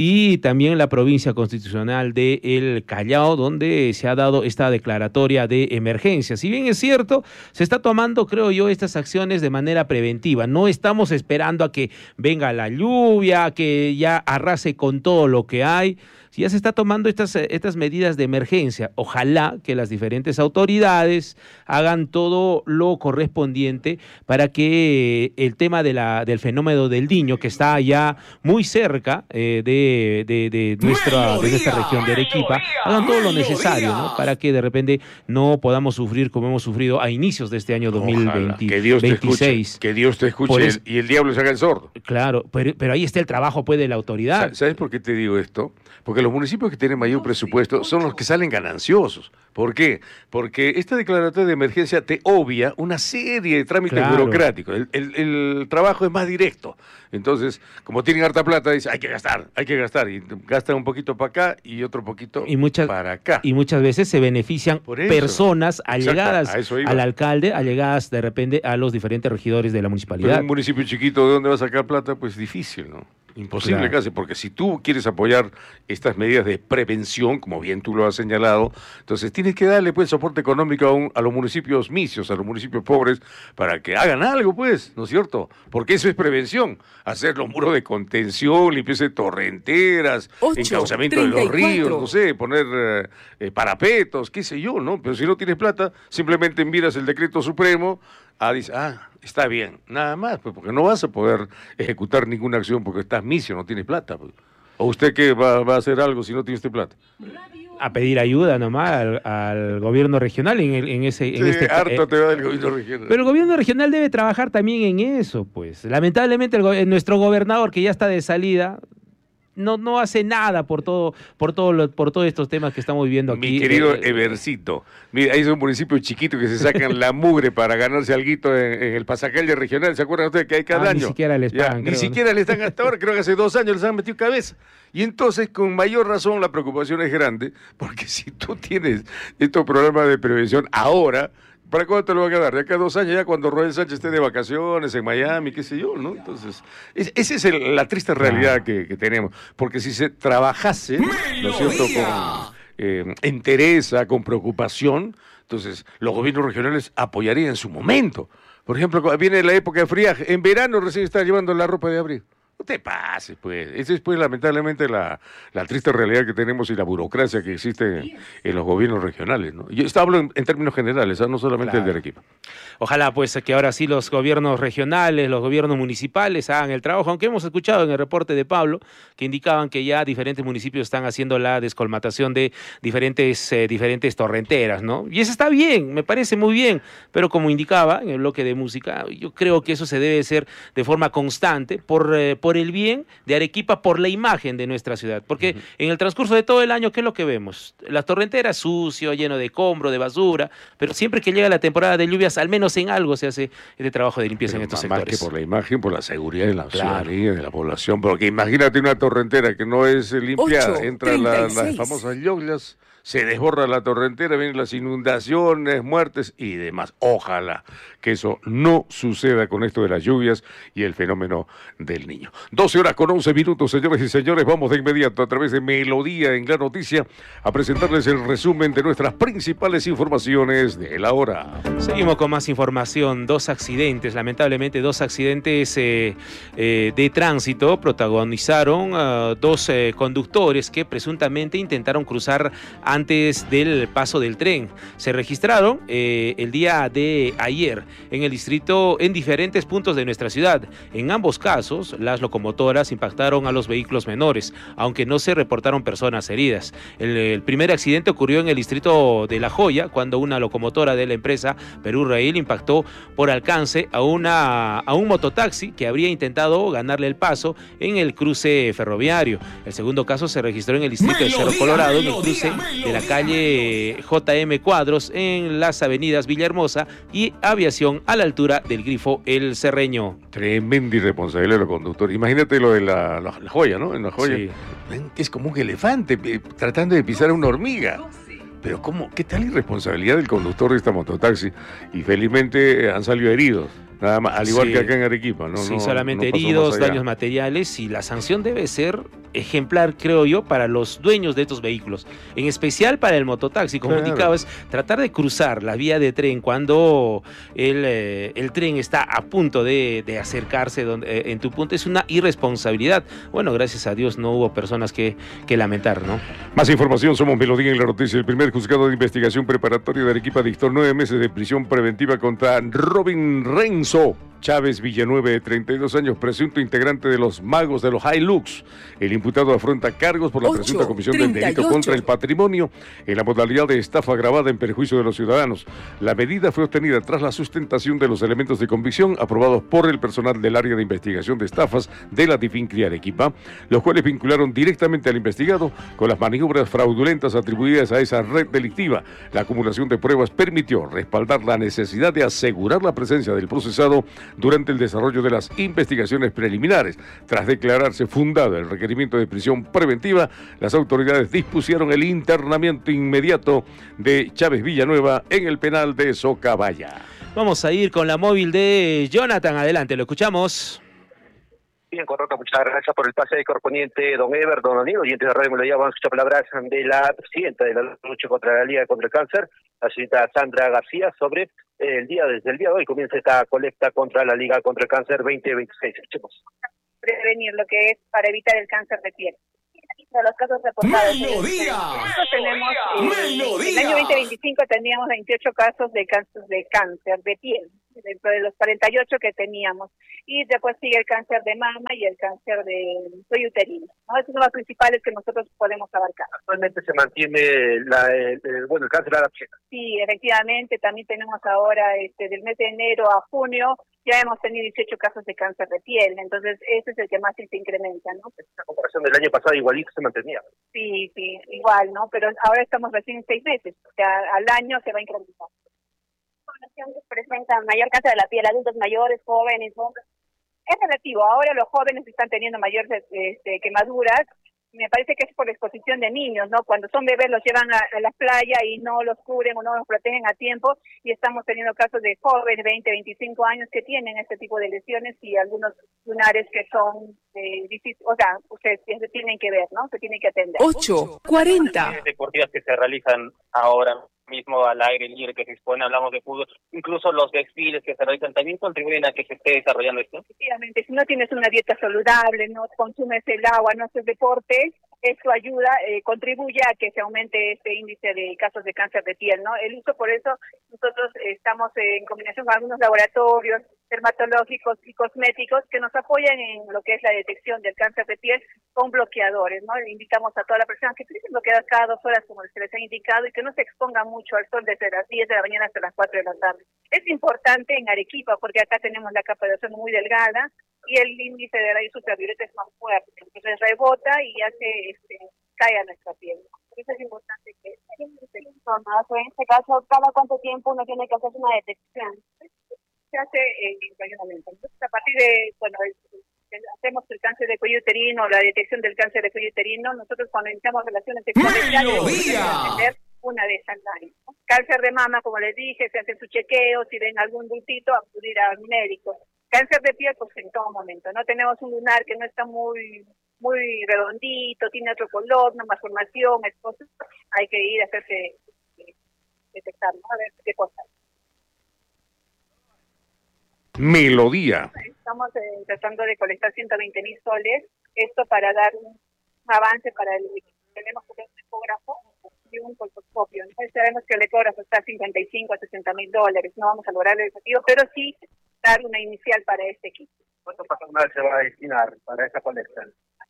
y también la provincia constitucional de El Callao, donde se ha dado esta declaratoria de emergencia. Si bien es cierto, se está tomando, creo yo, estas acciones de manera preventiva. No estamos esperando a que venga la lluvia, que ya arrase con todo lo que hay. Ya se está tomando estas, estas medidas de emergencia. Ojalá que las diferentes autoridades hagan todo lo correspondiente para que el tema de la, del fenómeno del Niño, que está ya muy cerca eh, de, de, de, nuestra, de nuestra región de Arequipa, hagan todo lo necesario, ¿no? Para que de repente no podamos sufrir como hemos sufrido a inicios de este año dos mil veinte, que Dios te veintiséis. Escuche, que Dios te escuche eso, y el diablo se haga el sordo. Claro, pero, pero ahí está el trabajo pues, de la autoridad. ¿Sabes por qué te digo esto? Porque los municipios que tienen mayor presupuesto son los que salen gananciosos. ¿Por qué? Porque esta declaratoria de emergencia te obvia una serie de trámites Claro. burocráticos. El, el- el trabajo es más directo. Entonces, como tienen harta plata, dicen, hay que gastar, hay que gastar. Y gastan un poquito para acá y otro poquito y muchas, para acá. Y muchas veces se benefician Por eso. personas Exacto, allegadas a eso iba. al alcalde, allegadas de repente a los diferentes regidores de la Pero municipalidad. un municipio chiquito, ¿de dónde va a sacar plata? Pues difícil, ¿no? Imposible Claro. casi, porque si tú quieres apoyar estas medidas de prevención, como bien tú lo has señalado, entonces tienes que darle pues soporte económico a, un- a los municipios misios, a los municipios pobres, para que hagan algo, pues, ¿no es cierto? Porque eso es prevención, hacer los muros de contención, limpieza de torrenteras, Ocho, encauzamiento de los treinta y cuatro. ríos, no sé, poner eh, eh, parapetos, qué sé yo, ¿no? Pero si no tienes plata, simplemente miras el decreto supremo, ah, dice, ah, está bien, nada más, pues porque no vas a poder ejecutar ninguna acción porque estás misio, no tienes plata. Pues. ¿O usted qué va, va a hacer algo si no tiene usted plata? A pedir ayuda nomás al, al gobierno regional en, el- en ese... en Sí, este, harto eh, te va del gobierno regional. Pero el gobierno regional debe trabajar también en eso, pues. Lamentablemente el go- eh, nuestro gobernador, que ya está de salida, no, no hace nada por todo, por todo lo- por todos estos temas que estamos viviendo aquí. Mi querido Eh, Evercito, mira, hay un municipio chiquito que se sacan la mugre para ganarse alguito en, en el pasacalle regional. ¿Se acuerdan ustedes que hay cada Ah, año? ni siquiera les Ya, pagan, Ni creo, ¿no? siquiera les dan hasta ahora, creo que hace dos años les han metido cabeza. Y entonces, con mayor razón, la preocupación es grande, porque si tú tienes estos programas de prevención ahora, ¿para cuándo te lo van a dar? De acá a dos años, ya cuando Roel Sánchez esté de vacaciones en Miami, qué sé yo, ¿no? Entonces, es- esa es el- la triste realidad que, que tenemos. Porque si se trabajase, ¿no es cierto?, con eh, entereza, con preocupación, entonces los gobiernos regionales apoyarían en su momento. Por ejemplo, cuando viene la época de friaje, en verano recién está llevando la ropa de abril. No te pases, pues. Esa es, pues, lamentablemente la, la triste realidad que tenemos y la burocracia que existe en, en los gobiernos regionales, ¿no? Yo esto hablo en, en términos generales, ¿ah? No solamente el de Arequipa. Ojalá pues que ahora sí los gobiernos regionales, los gobiernos municipales hagan el trabajo, aunque hemos escuchado en el reporte de Pablo que indicaban que ya diferentes municipios están haciendo la descolmatación de diferentes, eh, diferentes torrenteras, ¿no? Y eso está bien, me parece muy bien, pero como indicaba en el bloque de música, yo creo que eso se debe hacer de forma constante por, eh, por el bien de Arequipa, por la imagen de nuestra ciudad, porque uh-huh. en el transcurso de todo el año, ¿qué es lo que vemos? Las torrenteras sucio, lleno de combro, de basura, pero siempre que llega la temporada de lluvias, al menos en algo se hace este trabajo de limpieza Pero en estos más sectores. Que por la imagen, por la seguridad de la Claro. ciudadanía, de la población, porque imagínate una torrentera que no es eh, limpiada, Ocho, entra la- treinta y las seis. famosas llovlas, se desborda la torrentera, vienen las inundaciones, muertes y demás. Ojalá que eso no suceda con esto de las lluvias y el fenómeno del niño. doce horas con once minutos, señores y señores, vamos de inmediato a través de Melodía en la Noticia a presentarles el resumen de nuestras principales informaciones de la hora. Seguimos con más información. Dos accidentes, lamentablemente dos accidentes eh, eh, de tránsito protagonizaron uh, dos eh, conductores que presuntamente intentaron cruzar antes del paso del tren. Se registraron eh, el día de ayer en el distrito, en diferentes puntos de nuestra ciudad. En ambos casos, las locomotoras impactaron a los vehículos menores, aunque no se reportaron personas heridas. El, el primer accidente ocurrió en el distrito de La Joya, cuando una locomotora de la empresa Perú Rail impactó por alcance a, una, a un mototaxi que habría intentado ganarle el paso en el cruce ferroviario. El segundo caso se registró en el distrito de Cerro Colorado, en el cruce de la calle J M Cuadros, en las avenidas Villahermosa y Aviación, a la altura del grifo El Cerreño. Tremenda irresponsabilidad de los conductores. Imagínate lo de la, la, la joya, ¿no? En la joya. Sí. Ven que es como un elefante eh, tratando de pisar a una hormiga. Pero ¿cómo? ¿Qué tal irresponsabilidad del conductor de esta mototaxi? Y felizmente han salido heridos. Nada más, al igual Sí. que acá en Arequipa, ¿no? Sí, no, solamente no pasó heridos, más allá. daños materiales, y la sanción debe ser ejemplar, creo yo, para los dueños de estos vehículos. En especial para el mototaxi, como Claro. indicabas, tratar de cruzar la vía de tren cuando el, eh, el tren está a punto de, de acercarse donde, eh, en tu punto es una irresponsabilidad. Bueno, gracias a Dios no hubo personas que, que lamentar, ¿no? Más información, somos Melodía en la noticia. El primer juzgado de investigación preparatoria de Arequipa dictó nueve meses de prisión preventiva contra Robin Renzo Chávez Villanueva, de treinta y dos años, presunto integrante de los Magos de los Hilux. El imputado afronta cargos por la ocho, presunta comisión del delito treinta y ocho. contra el patrimonio en la modalidad de estafa agravada en perjuicio de los ciudadanos. La medida fue obtenida tras la sustentación de los elementos de convicción aprobados por el personal del área de investigación de estafas de la DIFINCRI Arequipa, los cuales vincularon directamente al investigado con las maniobras fraudulentas atribuidas a esa red delictiva. La acumulación de pruebas permitió respaldar la necesidad de asegurar la presencia del procesado durante el desarrollo de las investigaciones preliminares. Tras declararse fundado el requerimiento de prisión preventiva, las autoridades dispusieron el internamiento inmediato de Chávez Villanueva en el penal de Socabaya. Vamos a ir con la móvil de Jonathan. Adelante, lo escuchamos. Bien, correcto, muchas gracias por el pase correspondiente, don Ever, don Danilo, oyentes de Radio Melodía. Vamos a escuchar palabras de la presidenta de la lucha contra la Liga contra el Cáncer, la señorita Sandra García, sobre el día, desde el día de hoy comienza esta colecta contra la Liga contra el Cáncer veinte veintiséis. Escuchemos. Prevenir lo que es para evitar el cáncer de piel. De los casos reportados. ¡Melodía! Nosotros tenemos, eh, ¡Melodía! en el año veinte veinticinco teníamos veintiocho casos de cáncer de cáncer de piel, dentro de los cuarenta y ocho que teníamos. Y después sigue el cáncer de mama y el cáncer de cuello uterino, ¿no? Esos son los principales que nosotros podemos abarcar. Actualmente se mantiene la, el, el- bueno, el cáncer de la piel. Sí, efectivamente, también tenemos ahora, este, del mes de enero a junio, ya hemos tenido dieciocho casos de cáncer de piel, entonces ese es el que más se incrementa, ¿no? La comparación del año pasado igualito se mantenía. Sí, sí, igual, ¿no? Pero ahora estamos recién en seis meses, o sea, al año se va a incrementar. Población que presenta mayor cáncer de la piel, adultos mayores, jóvenes, hombres. Es relativo, ahora los jóvenes están teniendo mayores este, quemaduras. Me parece que es por exposición de niños, ¿no? Cuando son bebés los llevan a, a la playa y no los cubren o no los protegen a tiempo, y estamos teniendo casos de jóvenes, veinte, veinticinco años, que tienen este tipo de lesiones y algunos lunares que son eh, difíciles, o sea, ustedes se tienen que ver, ¿no? Se tienen que atender. ocho cuarenta. Deportivas que se realizan ahora mismo al aire libre, que se expone, hablamos de fútbol, incluso los desfiles que se realizan también contribuyen a que se esté desarrollando esto. Efectivamente, si no tienes una dieta saludable, no consumes el agua, no haces deporte, esto ayuda, eh, contribuye a que se aumente este índice de casos de cáncer de piel, ¿no? El uso, por eso, nosotros estamos en combinación con algunos laboratorios dermatológicos y cosméticos que nos apoyan en lo que es la detección del cáncer de piel con bloqueadores, ¿no? Le invitamos a toda la persona que utilicen bloqueadores cada dos horas, como se les ha indicado, y que no se expongan mucho al sol desde las diez de la mañana hasta las cuatro de la tarde. Es importante en Arequipa porque acá tenemos la capa de ozono muy delgada y el índice de rayos ultravioleta es más fuerte, entonces rebota y hace este, cae a nuestra piel. Por eso es importante que se informa. En este caso, ¿cada cuánto tiempo uno tiene que hacer una detección? Se hace en ayuntamiento. Entonces, a partir de, bueno, hacemos el cáncer de cuello uterino, la detección del cáncer de cuello uterino, nosotros cuando iniciamos relaciones sexuales ya debemos atender una vez al año, ¿no? Cáncer de mama, como les dije, se hace su chequeo, si ven algún bultito, acudir al médico. Cáncer de piel, pues en todo momento, ¿no? Tenemos un lunar que no está muy muy redondito, tiene otro color, una malformación, entonces hay que ir a hacerse eh, detectar, ¿no? A ver qué cosa. Melodía. Estamos eh, tratando de colectar ciento veinte mil soles, esto para dar un avance para el... Tenemos que tener un ecógrafo y un colposcopio. Entonces sabemos que el ecógrafo está a cincuenta y cinco a sesenta mil dólares, no vamos a lograr el objetivo, pero sí dar una inicial para este equipo. ¿Cuánto personal se va a destinar para esta colecta?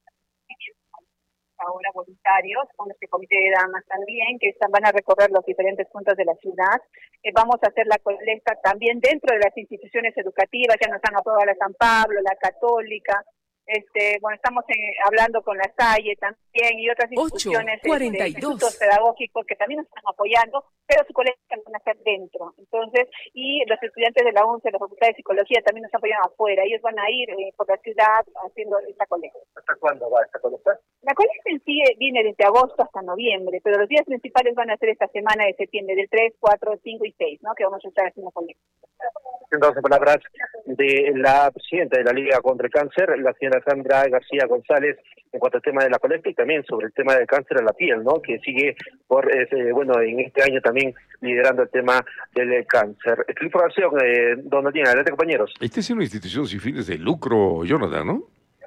Ahora voluntarios, con este comité de damas también, que están, van a recorrer los diferentes puntos de la ciudad. Eh, vamos a hacer la colecta también dentro de las instituciones educativas, ya nos han aprobado la San Pablo, la Católica, este, bueno, estamos en, hablando con la Salle también y otras instituciones, cuarenta y dos. este, institutos pedagógicos que también nos están apoyando, pero su colecta la van a hacer dentro. Entonces, y los estudiantes de la UNCE, la Facultad de Psicología también nos apoyan afuera, ellos van a ir eh, por la ciudad haciendo esta colecta. ¿Hasta cuándo va esta colecta? La colecta en sí viene desde agosto hasta noviembre, pero los días principales van a ser esta semana de septiembre, del tres, cuatro, cinco y seis, ¿no? Que vamos a estar haciendo con ellos. Entonces, palabras de la presidenta de la Liga contra el Cáncer, la señora Sandra García González, en cuanto al tema de la colecta y también sobre el tema del cáncer a la piel, ¿no? Que sigue, por eh, bueno, en este año también liderando el tema del cáncer. Esta información, eh, don Daniel, adelante, compañeros. Esta es una institución sin fines de lucro, Jonathan, ¿no?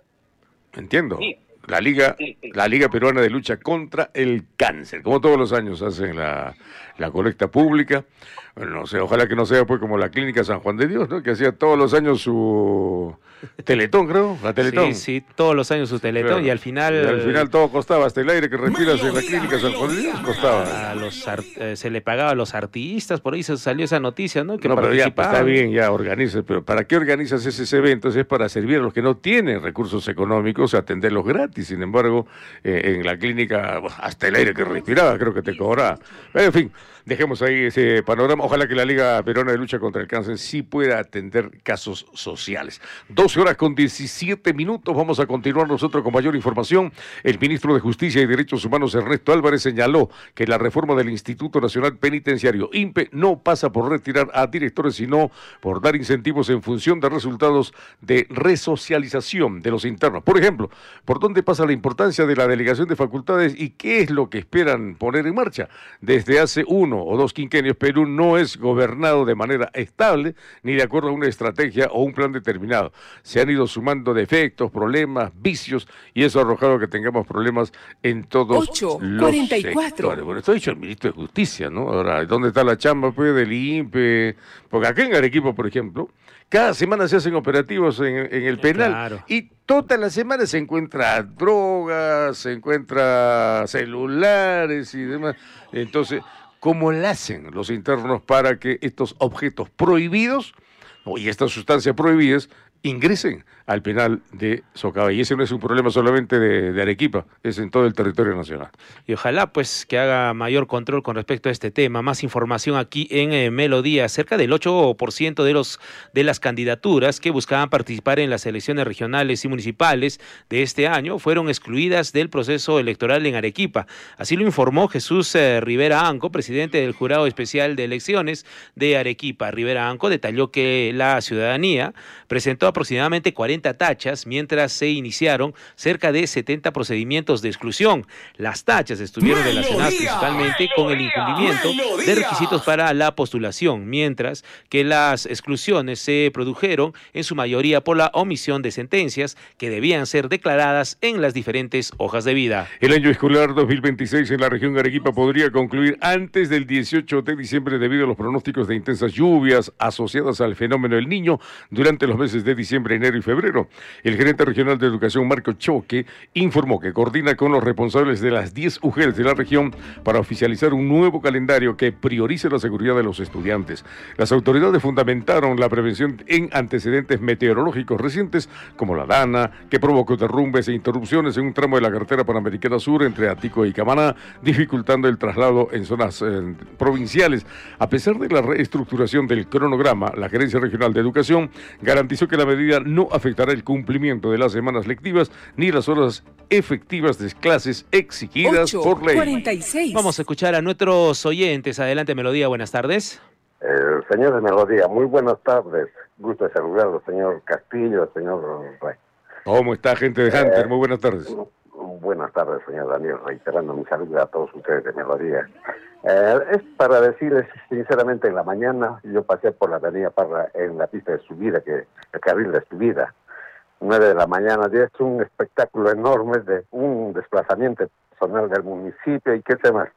Entiendo. Sí. La Liga, sí, sí. la Liga Peruana de Lucha contra el Cáncer. Como todos los años hacen la, la colecta pública. Bueno, no sé, ojalá que no sea pues como la Clínica San Juan de Dios, ¿no? Que hacía todos los años su Teletón, creo, la Teletón. Sí, sí, todos los años su Teletón, claro. y al final... Y al final todo costaba, hasta el aire que respiras en la Clínica San Juan de Dios costaba. A los eh, se le pagaba a los artistas, por ahí se salió esa noticia, ¿no? Que no, pero ya, pues, participaban. está bien, ya organiza, pero ¿para qué organizas esos eventos? Es para servir a los que no tienen recursos económicos, atenderlos gratis. Sin embargo, eh, en la clínica, hasta el aire que respiraba, creo que te cobraba. En fin, dejemos ahí ese panorama. Ojalá que la Liga Peruana de Lucha contra el Cáncer sí pueda atender casos sociales. doce horas con diecisiete minutos. Vamos a continuar nosotros con mayor información. El ministro de Justicia y Derechos Humanos, Ernesto Álvarez, señaló que la reforma del Instituto Nacional Penitenciario, I N P E, no pasa por retirar a directores, sino por dar incentivos en función de resultados de resocialización de los internos. Por ejemplo, ¿por dónde pasa la importancia de la delegación de facultades y qué es lo que esperan poner en marcha? Desde hace uno o dos quinquenios, Perú no es gobernado de manera estable ni de acuerdo a una estrategia o un plan determinado. Se han ido sumando defectos, problemas, vicios, y eso ha arrojado que tengamos problemas en todos ocho, los cuarenta y cuatro. sectores. Bueno, esto ha dicho el ministro de Justicia, ¿no? Ahora, ¿dónde está la chamba pues, del I N P E? Porque acá en Arequipa, por ejemplo, cada semana se hacen operativos en, en el penal, claro. y todas las semanas se encuentra drogas, se encuentra celulares y demás. Entonces, ¿cómo le hacen los internos para que estos objetos prohibidos y estas sustancias prohibidas ingresen al penal de Socabay? Y ese no es un problema solamente de, de Arequipa, es en todo el territorio nacional. Y ojalá pues que haga mayor control con respecto a este tema. Más información aquí en eh, Melodía. Cerca del ocho por ciento de los de las candidaturas que buscaban participar en las elecciones regionales y municipales de este año fueron excluidas del proceso electoral en Arequipa. Así lo informó Jesús eh, Rivera Anco, presidente del Jurado Especial de Elecciones de Arequipa. Rivera Anco detalló que la ciudadanía presentó aproximadamente cuarenta tachas, mientras se iniciaron cerca de setenta procedimientos de exclusión. Las tachas estuvieron relacionadas principalmente con el incumplimiento de requisitos para la postulación, mientras que las exclusiones se produjeron en su mayoría por la omisión de sentencias que debían ser declaradas en las diferentes hojas de vida. El año escolar dos mil veintiséis en la región Arequipa podría concluir antes del dieciocho de diciembre debido a los pronósticos de intensas lluvias asociadas al fenómeno del Niño durante los meses de diciembre, enero y febrero. El gerente regional de educación, Marco Choque, informó que coordina con los responsables de las diez U G E Ls de la región para oficializar un nuevo calendario que priorice la seguridad de los estudiantes. Las autoridades fundamentaron la prevención en antecedentes meteorológicos recientes, como la Dana, que provocó derrumbes e interrupciones en un tramo de la carretera Panamericana Sur entre Atico y Camaná, dificultando el traslado en zonas eh, provinciales. A pesar de la reestructuración del cronograma, la Gerencia Regional de Educación garantizó que la medida no afectará el cumplimiento de las semanas lectivas ni las horas efectivas de clases exigidas ocho, por ley. cuarenta y seis. Vamos a escuchar a nuestros oyentes. Adelante, Melodía, buenas tardes. Eh, señor de Melodía, muy buenas tardes. Gusto de saludarlo, señor Castillo, señor Rey. ¿Cómo está, gente de Hunter? Eh, muy buenas tardes. Buenas tardes, señor Daniel, reiterando mi saludo a todos ustedes de Melodía. Eh, es para decirles, sinceramente, en la mañana yo pasé por la avenida Parra en la pista de subida, que el carril de subida, nueve de la mañana, y es un espectáculo enorme de un desplazamiento personal del municipio y qué sé más.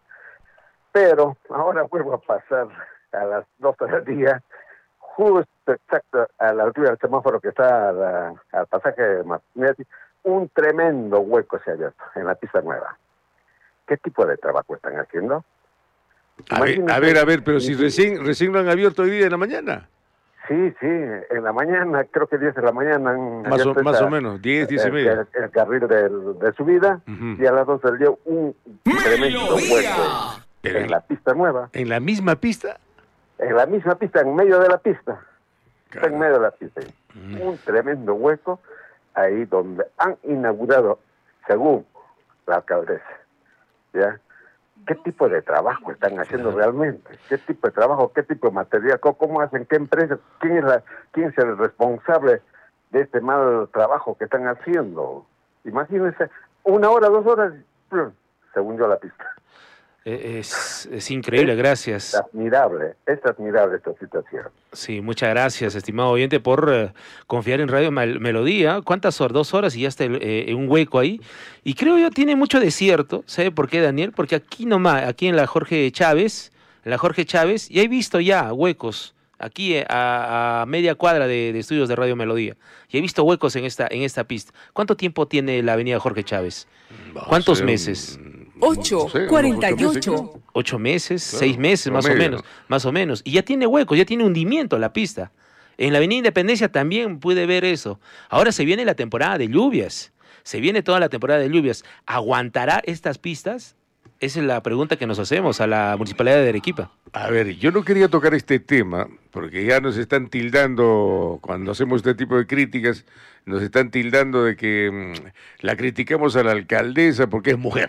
Pero ahora vuelvo a pasar a las doce del día, justo exacto a la altura del semáforo que está a la, al pasaje de Martínez, un tremendo hueco se ha abierto en la pista nueva. ¿Qué tipo de trabajo están haciendo? A ver, a ver, a ver, pero si recién, recién lo han abierto hoy día en la mañana. Sí, sí, en la mañana, creo que diez de la mañana. Han más o, más o menos, diez, diez y media. El, el carril de, de subida, uh-huh. Y a las doce del día un tremendo hueco en, en la pista nueva. ¿En la misma pista? En la misma pista, en medio de la pista. Está en medio de la pista. Uh-huh. Un tremendo hueco ahí donde han inaugurado, según la alcaldesa, ¿ya? ¿Qué tipo de trabajo están haciendo realmente? ¿Qué tipo de trabajo? ¿Qué tipo de material? ¿Cómo, cómo hacen? ¿Qué empresa? ¿Quién es, la, ¿Quién es el responsable de este mal trabajo que están haciendo? Imagínense, una hora, dos horas, se hundió la pista. Es, es increíble, gracias. Es admirable, es admirable esta situación. Sí, muchas gracias, estimado oyente, por eh, confiar en Radio Mel Melodía. ¿Cuántas horas? Dos horas y ya está eh, un hueco ahí. Y creo yo tiene mucho desierto. ¿Sabe por qué, Daniel? Porque aquí nomás, aquí en la Jorge Chávez, en la Jorge Chávez, ya he visto ya huecos. Aquí eh, a, a media cuadra de, de estudios de Radio Melodía. Y he visto huecos en esta, en esta pista. ¿Cuánto tiempo tiene la avenida Jorge Chávez? ¿Cuántos meses? Ocho, cuarenta y ocho. Ocho meses, Claro, seis meses, más o promedio, menos, más o menos. Y ya tiene huecos, ya tiene hundimiento la pista. En la Avenida Independencia también pude ver eso. Ahora se viene la temporada de lluvias. Se viene toda la temporada de lluvias. ¿Aguantará estas pistas? Esa es la pregunta que nos hacemos a la Municipalidad de Arequipa. A ver, yo no quería tocar este tema, porque ya nos están tildando, cuando hacemos este tipo de críticas, nos están tildando de que mmm, la criticamos a la alcaldesa porque es mujer.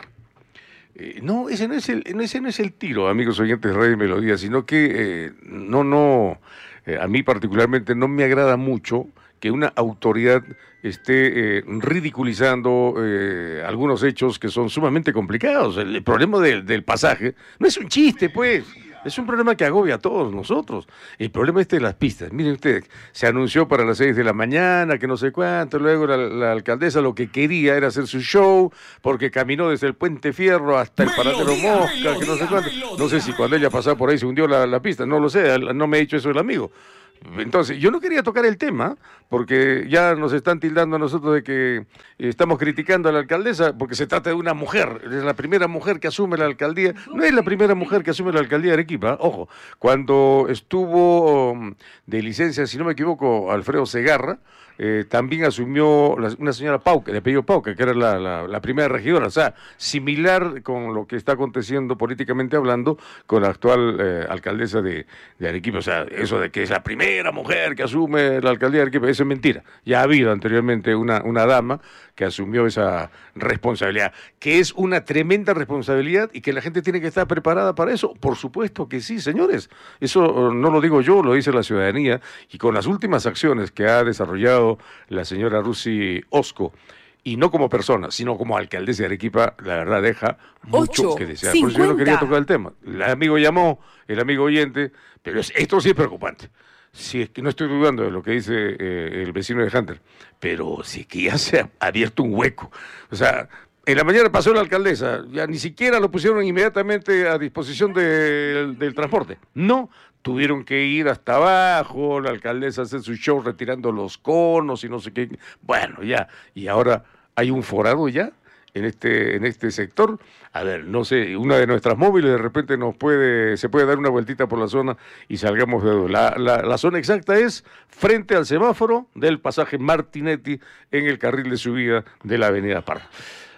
Eh, no, ese no es el, ese no es el tiro, amigos oyentes de Radio Melodía, sino que eh, no, no, eh, a mí particularmente no me agrada mucho que una autoridad esté eh, ridiculizando eh, algunos hechos que son sumamente complicados. El, el problema del, del pasaje no es un chiste, pues. Es un problema que agobia a todos nosotros. El problema este de las pistas. Miren ustedes, se anunció para las seis de la mañana, que no sé cuánto, luego la, la alcaldesa lo que quería era hacer su show, porque caminó desde el Puente Fierro hasta el Paradero Mosca, que no sé cuánto. No sé si cuando ella pasaba por ahí se hundió la, la pista, no lo sé, no me ha dicho eso el amigo. Entonces, yo no quería tocar el tema, porque ya nos están tildando a nosotros de que estamos criticando a la alcaldesa, porque se trata de una mujer, es la primera mujer que asume la alcaldía, no es la primera mujer que asume la alcaldía de Arequipa, ojo, cuando estuvo um, de licencia, si no me equivoco, Alfredo Segarra, eh, también asumió la, una señora Pauca, de apellido Pauca, que era la, la, la primera regidora, o sea, similar con lo que está aconteciendo políticamente hablando con la actual eh, alcaldesa de, de Arequipa, o sea, eso de que es la primera mujer que asume la alcaldía de Arequipa, eso es mentira. Ya ha habido anteriormente una, una dama que asumió esa responsabilidad, que es una tremenda responsabilidad y que la gente tiene que estar preparada para eso. Por supuesto que sí, señores. Eso no lo digo yo, lo dice la ciudadanía, y con las últimas acciones que ha desarrollado la señora Rusi Osco, y no como persona, sino como alcaldesa de Arequipa, la verdad deja mucho Ocho, que desear. cincuenta. Por eso yo no quería tocar el tema. El amigo llamó, el amigo oyente, pero es, esto sí es preocupante. Si es que no estoy dudando de lo que dice eh, el vecino de Hunter, pero sí que ya se ha abierto un hueco. O sea, en la mañana pasó la alcaldesa, ya ni siquiera lo pusieron inmediatamente a disposición de, del transporte. No, tuvieron que ir hasta abajo, la alcaldesa hace su show retirando los conos y no sé qué. Bueno, ya, y ahora hay un forado ya en este, en este sector. A ver, no sé, una de nuestras móviles de repente nos puede, se puede dar una vueltita por la zona y salgamos de la, la, la zona exacta es frente al semáforo del pasaje Martinetti en el carril de subida de la avenida Parra.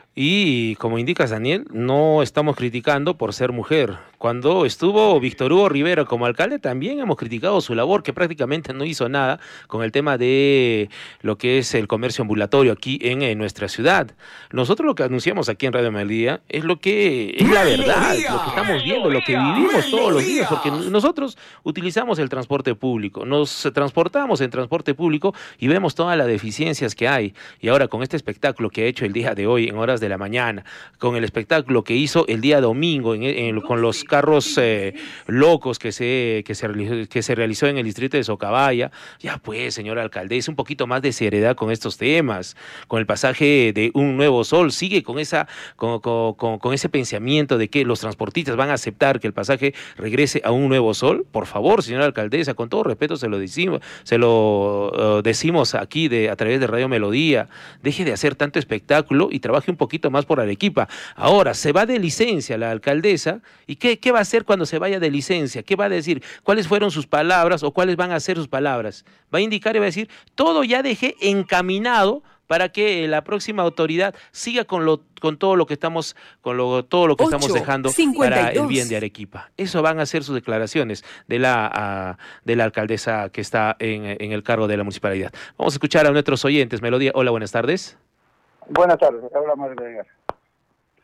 Y como indicas, Daniel, no estamos criticando por ser mujer. Cuando estuvo Víctor Hugo Rivera como alcalde, también hemos criticado su labor, que prácticamente no hizo nada con el tema de lo que es el comercio ambulatorio aquí en, en nuestra ciudad. Nosotros lo que anunciamos aquí en Radio Melodía es lo que es la verdad, lo que estamos viendo, lo que vivimos todos los días, porque nosotros utilizamos el transporte público, nos transportamos en transporte público y vemos todas las deficiencias que hay. Y ahora con este espectáculo que ha hecho el día de hoy en horas de la mañana, con el espectáculo que hizo el día domingo en, en, con los carros eh, locos que se, que, se realizó, que se realizó en el distrito de Socabaya, ya pues, señora alcaldesa, un poquito más de seriedad con estos temas, con el pasaje de Un Nuevo Sol, sigue con, esa, con, con, con, con ese pensamiento de que los transportistas van a aceptar que el pasaje regrese a Un Nuevo Sol. Por favor, señora alcaldesa, con todo respeto se lo decimos, se lo uh, decimos aquí de, a través de Radio Melodía, deje de hacer tanto espectáculo y trabaje un poquito más por Arequipa. Ahora, se va de licencia la alcaldesa, ¿y qué, qué va a hacer cuando se vaya de licencia? ¿Qué va a decir? ¿Cuáles fueron sus palabras o cuáles van a ser sus palabras? Va a indicar y va a decir, todo ya dejé encaminado para que la próxima autoridad siga con lo con todo lo que estamos con lo, todo lo que estamos dejando para el bien de Arequipa. Eso van a ser sus declaraciones de la uh, de la alcaldesa que está en, en el cargo de la municipalidad. Vamos a escuchar a nuestros oyentes. Melodía, hola, buenas tardes. Buenas tardes, habla Mario Edgar.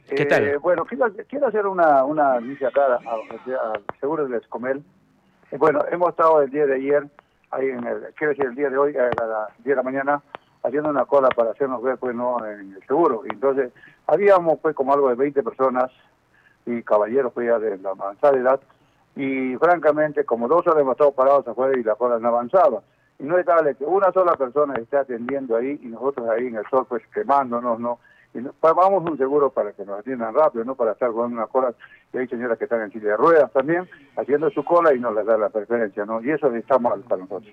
¿Qué tal? Eh, bueno, quiero, quiero hacer una, una denuncia acá al seguro del Escomel. Eh, bueno, hemos estado el día de ayer, ahí en el, quiero decir el día de hoy, a las diez de la mañana, haciendo una cola para hacernos ver, pues, no, en el seguro. Y entonces, habíamos, pues, como algo de veinte personas y caballeros, pues, ya de la avanzada edad. Y, francamente, como dos horas hemos estado parados afuera y la cola no avanzaba. Y no es tal que una sola persona esté atendiendo ahí y nosotros ahí en el sol, pues, quemándonos, ¿no? Y no, pagamos un seguro para que nos atiendan rápido, no para estar con una cola. Y hay señoras que están en silla de ruedas también, haciendo su cola y no les da la preferencia, ¿no? Y eso está mal para nosotros.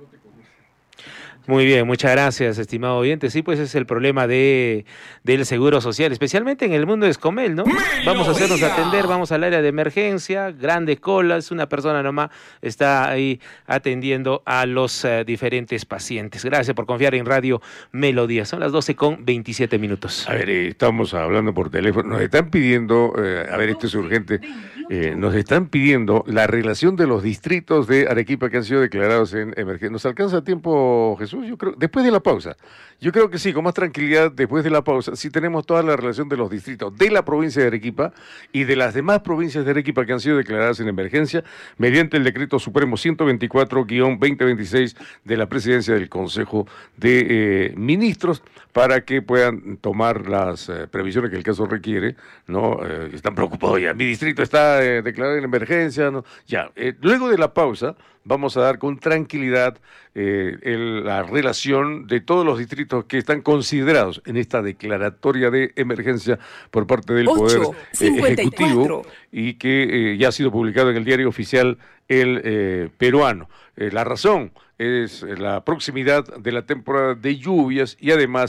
Muy bien, muchas gracias, estimado oyente. Sí, pues es el problema de del Seguro Social, especialmente en el mundo de Escomel, ¿no? Vamos a hacernos atender, vamos al área de emergencia, grandes colas, una persona nomás está ahí atendiendo a los uh, diferentes pacientes. Gracias por confiar en Radio Melodía. Son las doce con veintisiete minutos. A ver, eh, estamos hablando por teléfono. Nos están pidiendo, eh, a ver, esto es urgente, eh, nos están pidiendo la relación de los distritos de Arequipa que han sido declarados en emergencia. ¿Nos alcanza tiempo, Jesús? Yo creo, después de la pausa. Yo creo que sí, con más tranquilidad, después de la pausa, sí tenemos toda la relación de los distritos de la provincia de Arequipa y de las demás provincias de Arequipa que han sido declaradas en emergencia mediante el decreto supremo ciento veinticuatro guión veinte veintiséis de la presidencia del Consejo de eh, Ministros para que puedan tomar las eh, previsiones que el caso requiere, ¿no? Eh, están preocupados ya, mi distrito está eh, declarado en emergencia, ¿no? Ya, eh, luego de la pausa vamos a dar con tranquilidad eh, el, la relación de todos los distritos que están considerados en esta declaratoria de emergencia por parte del Poder eh, Ejecutivo y que eh, ya ha sido publicado en el diario oficial El eh, Peruano. Eh, la razón es la proximidad de la temporada de lluvias y además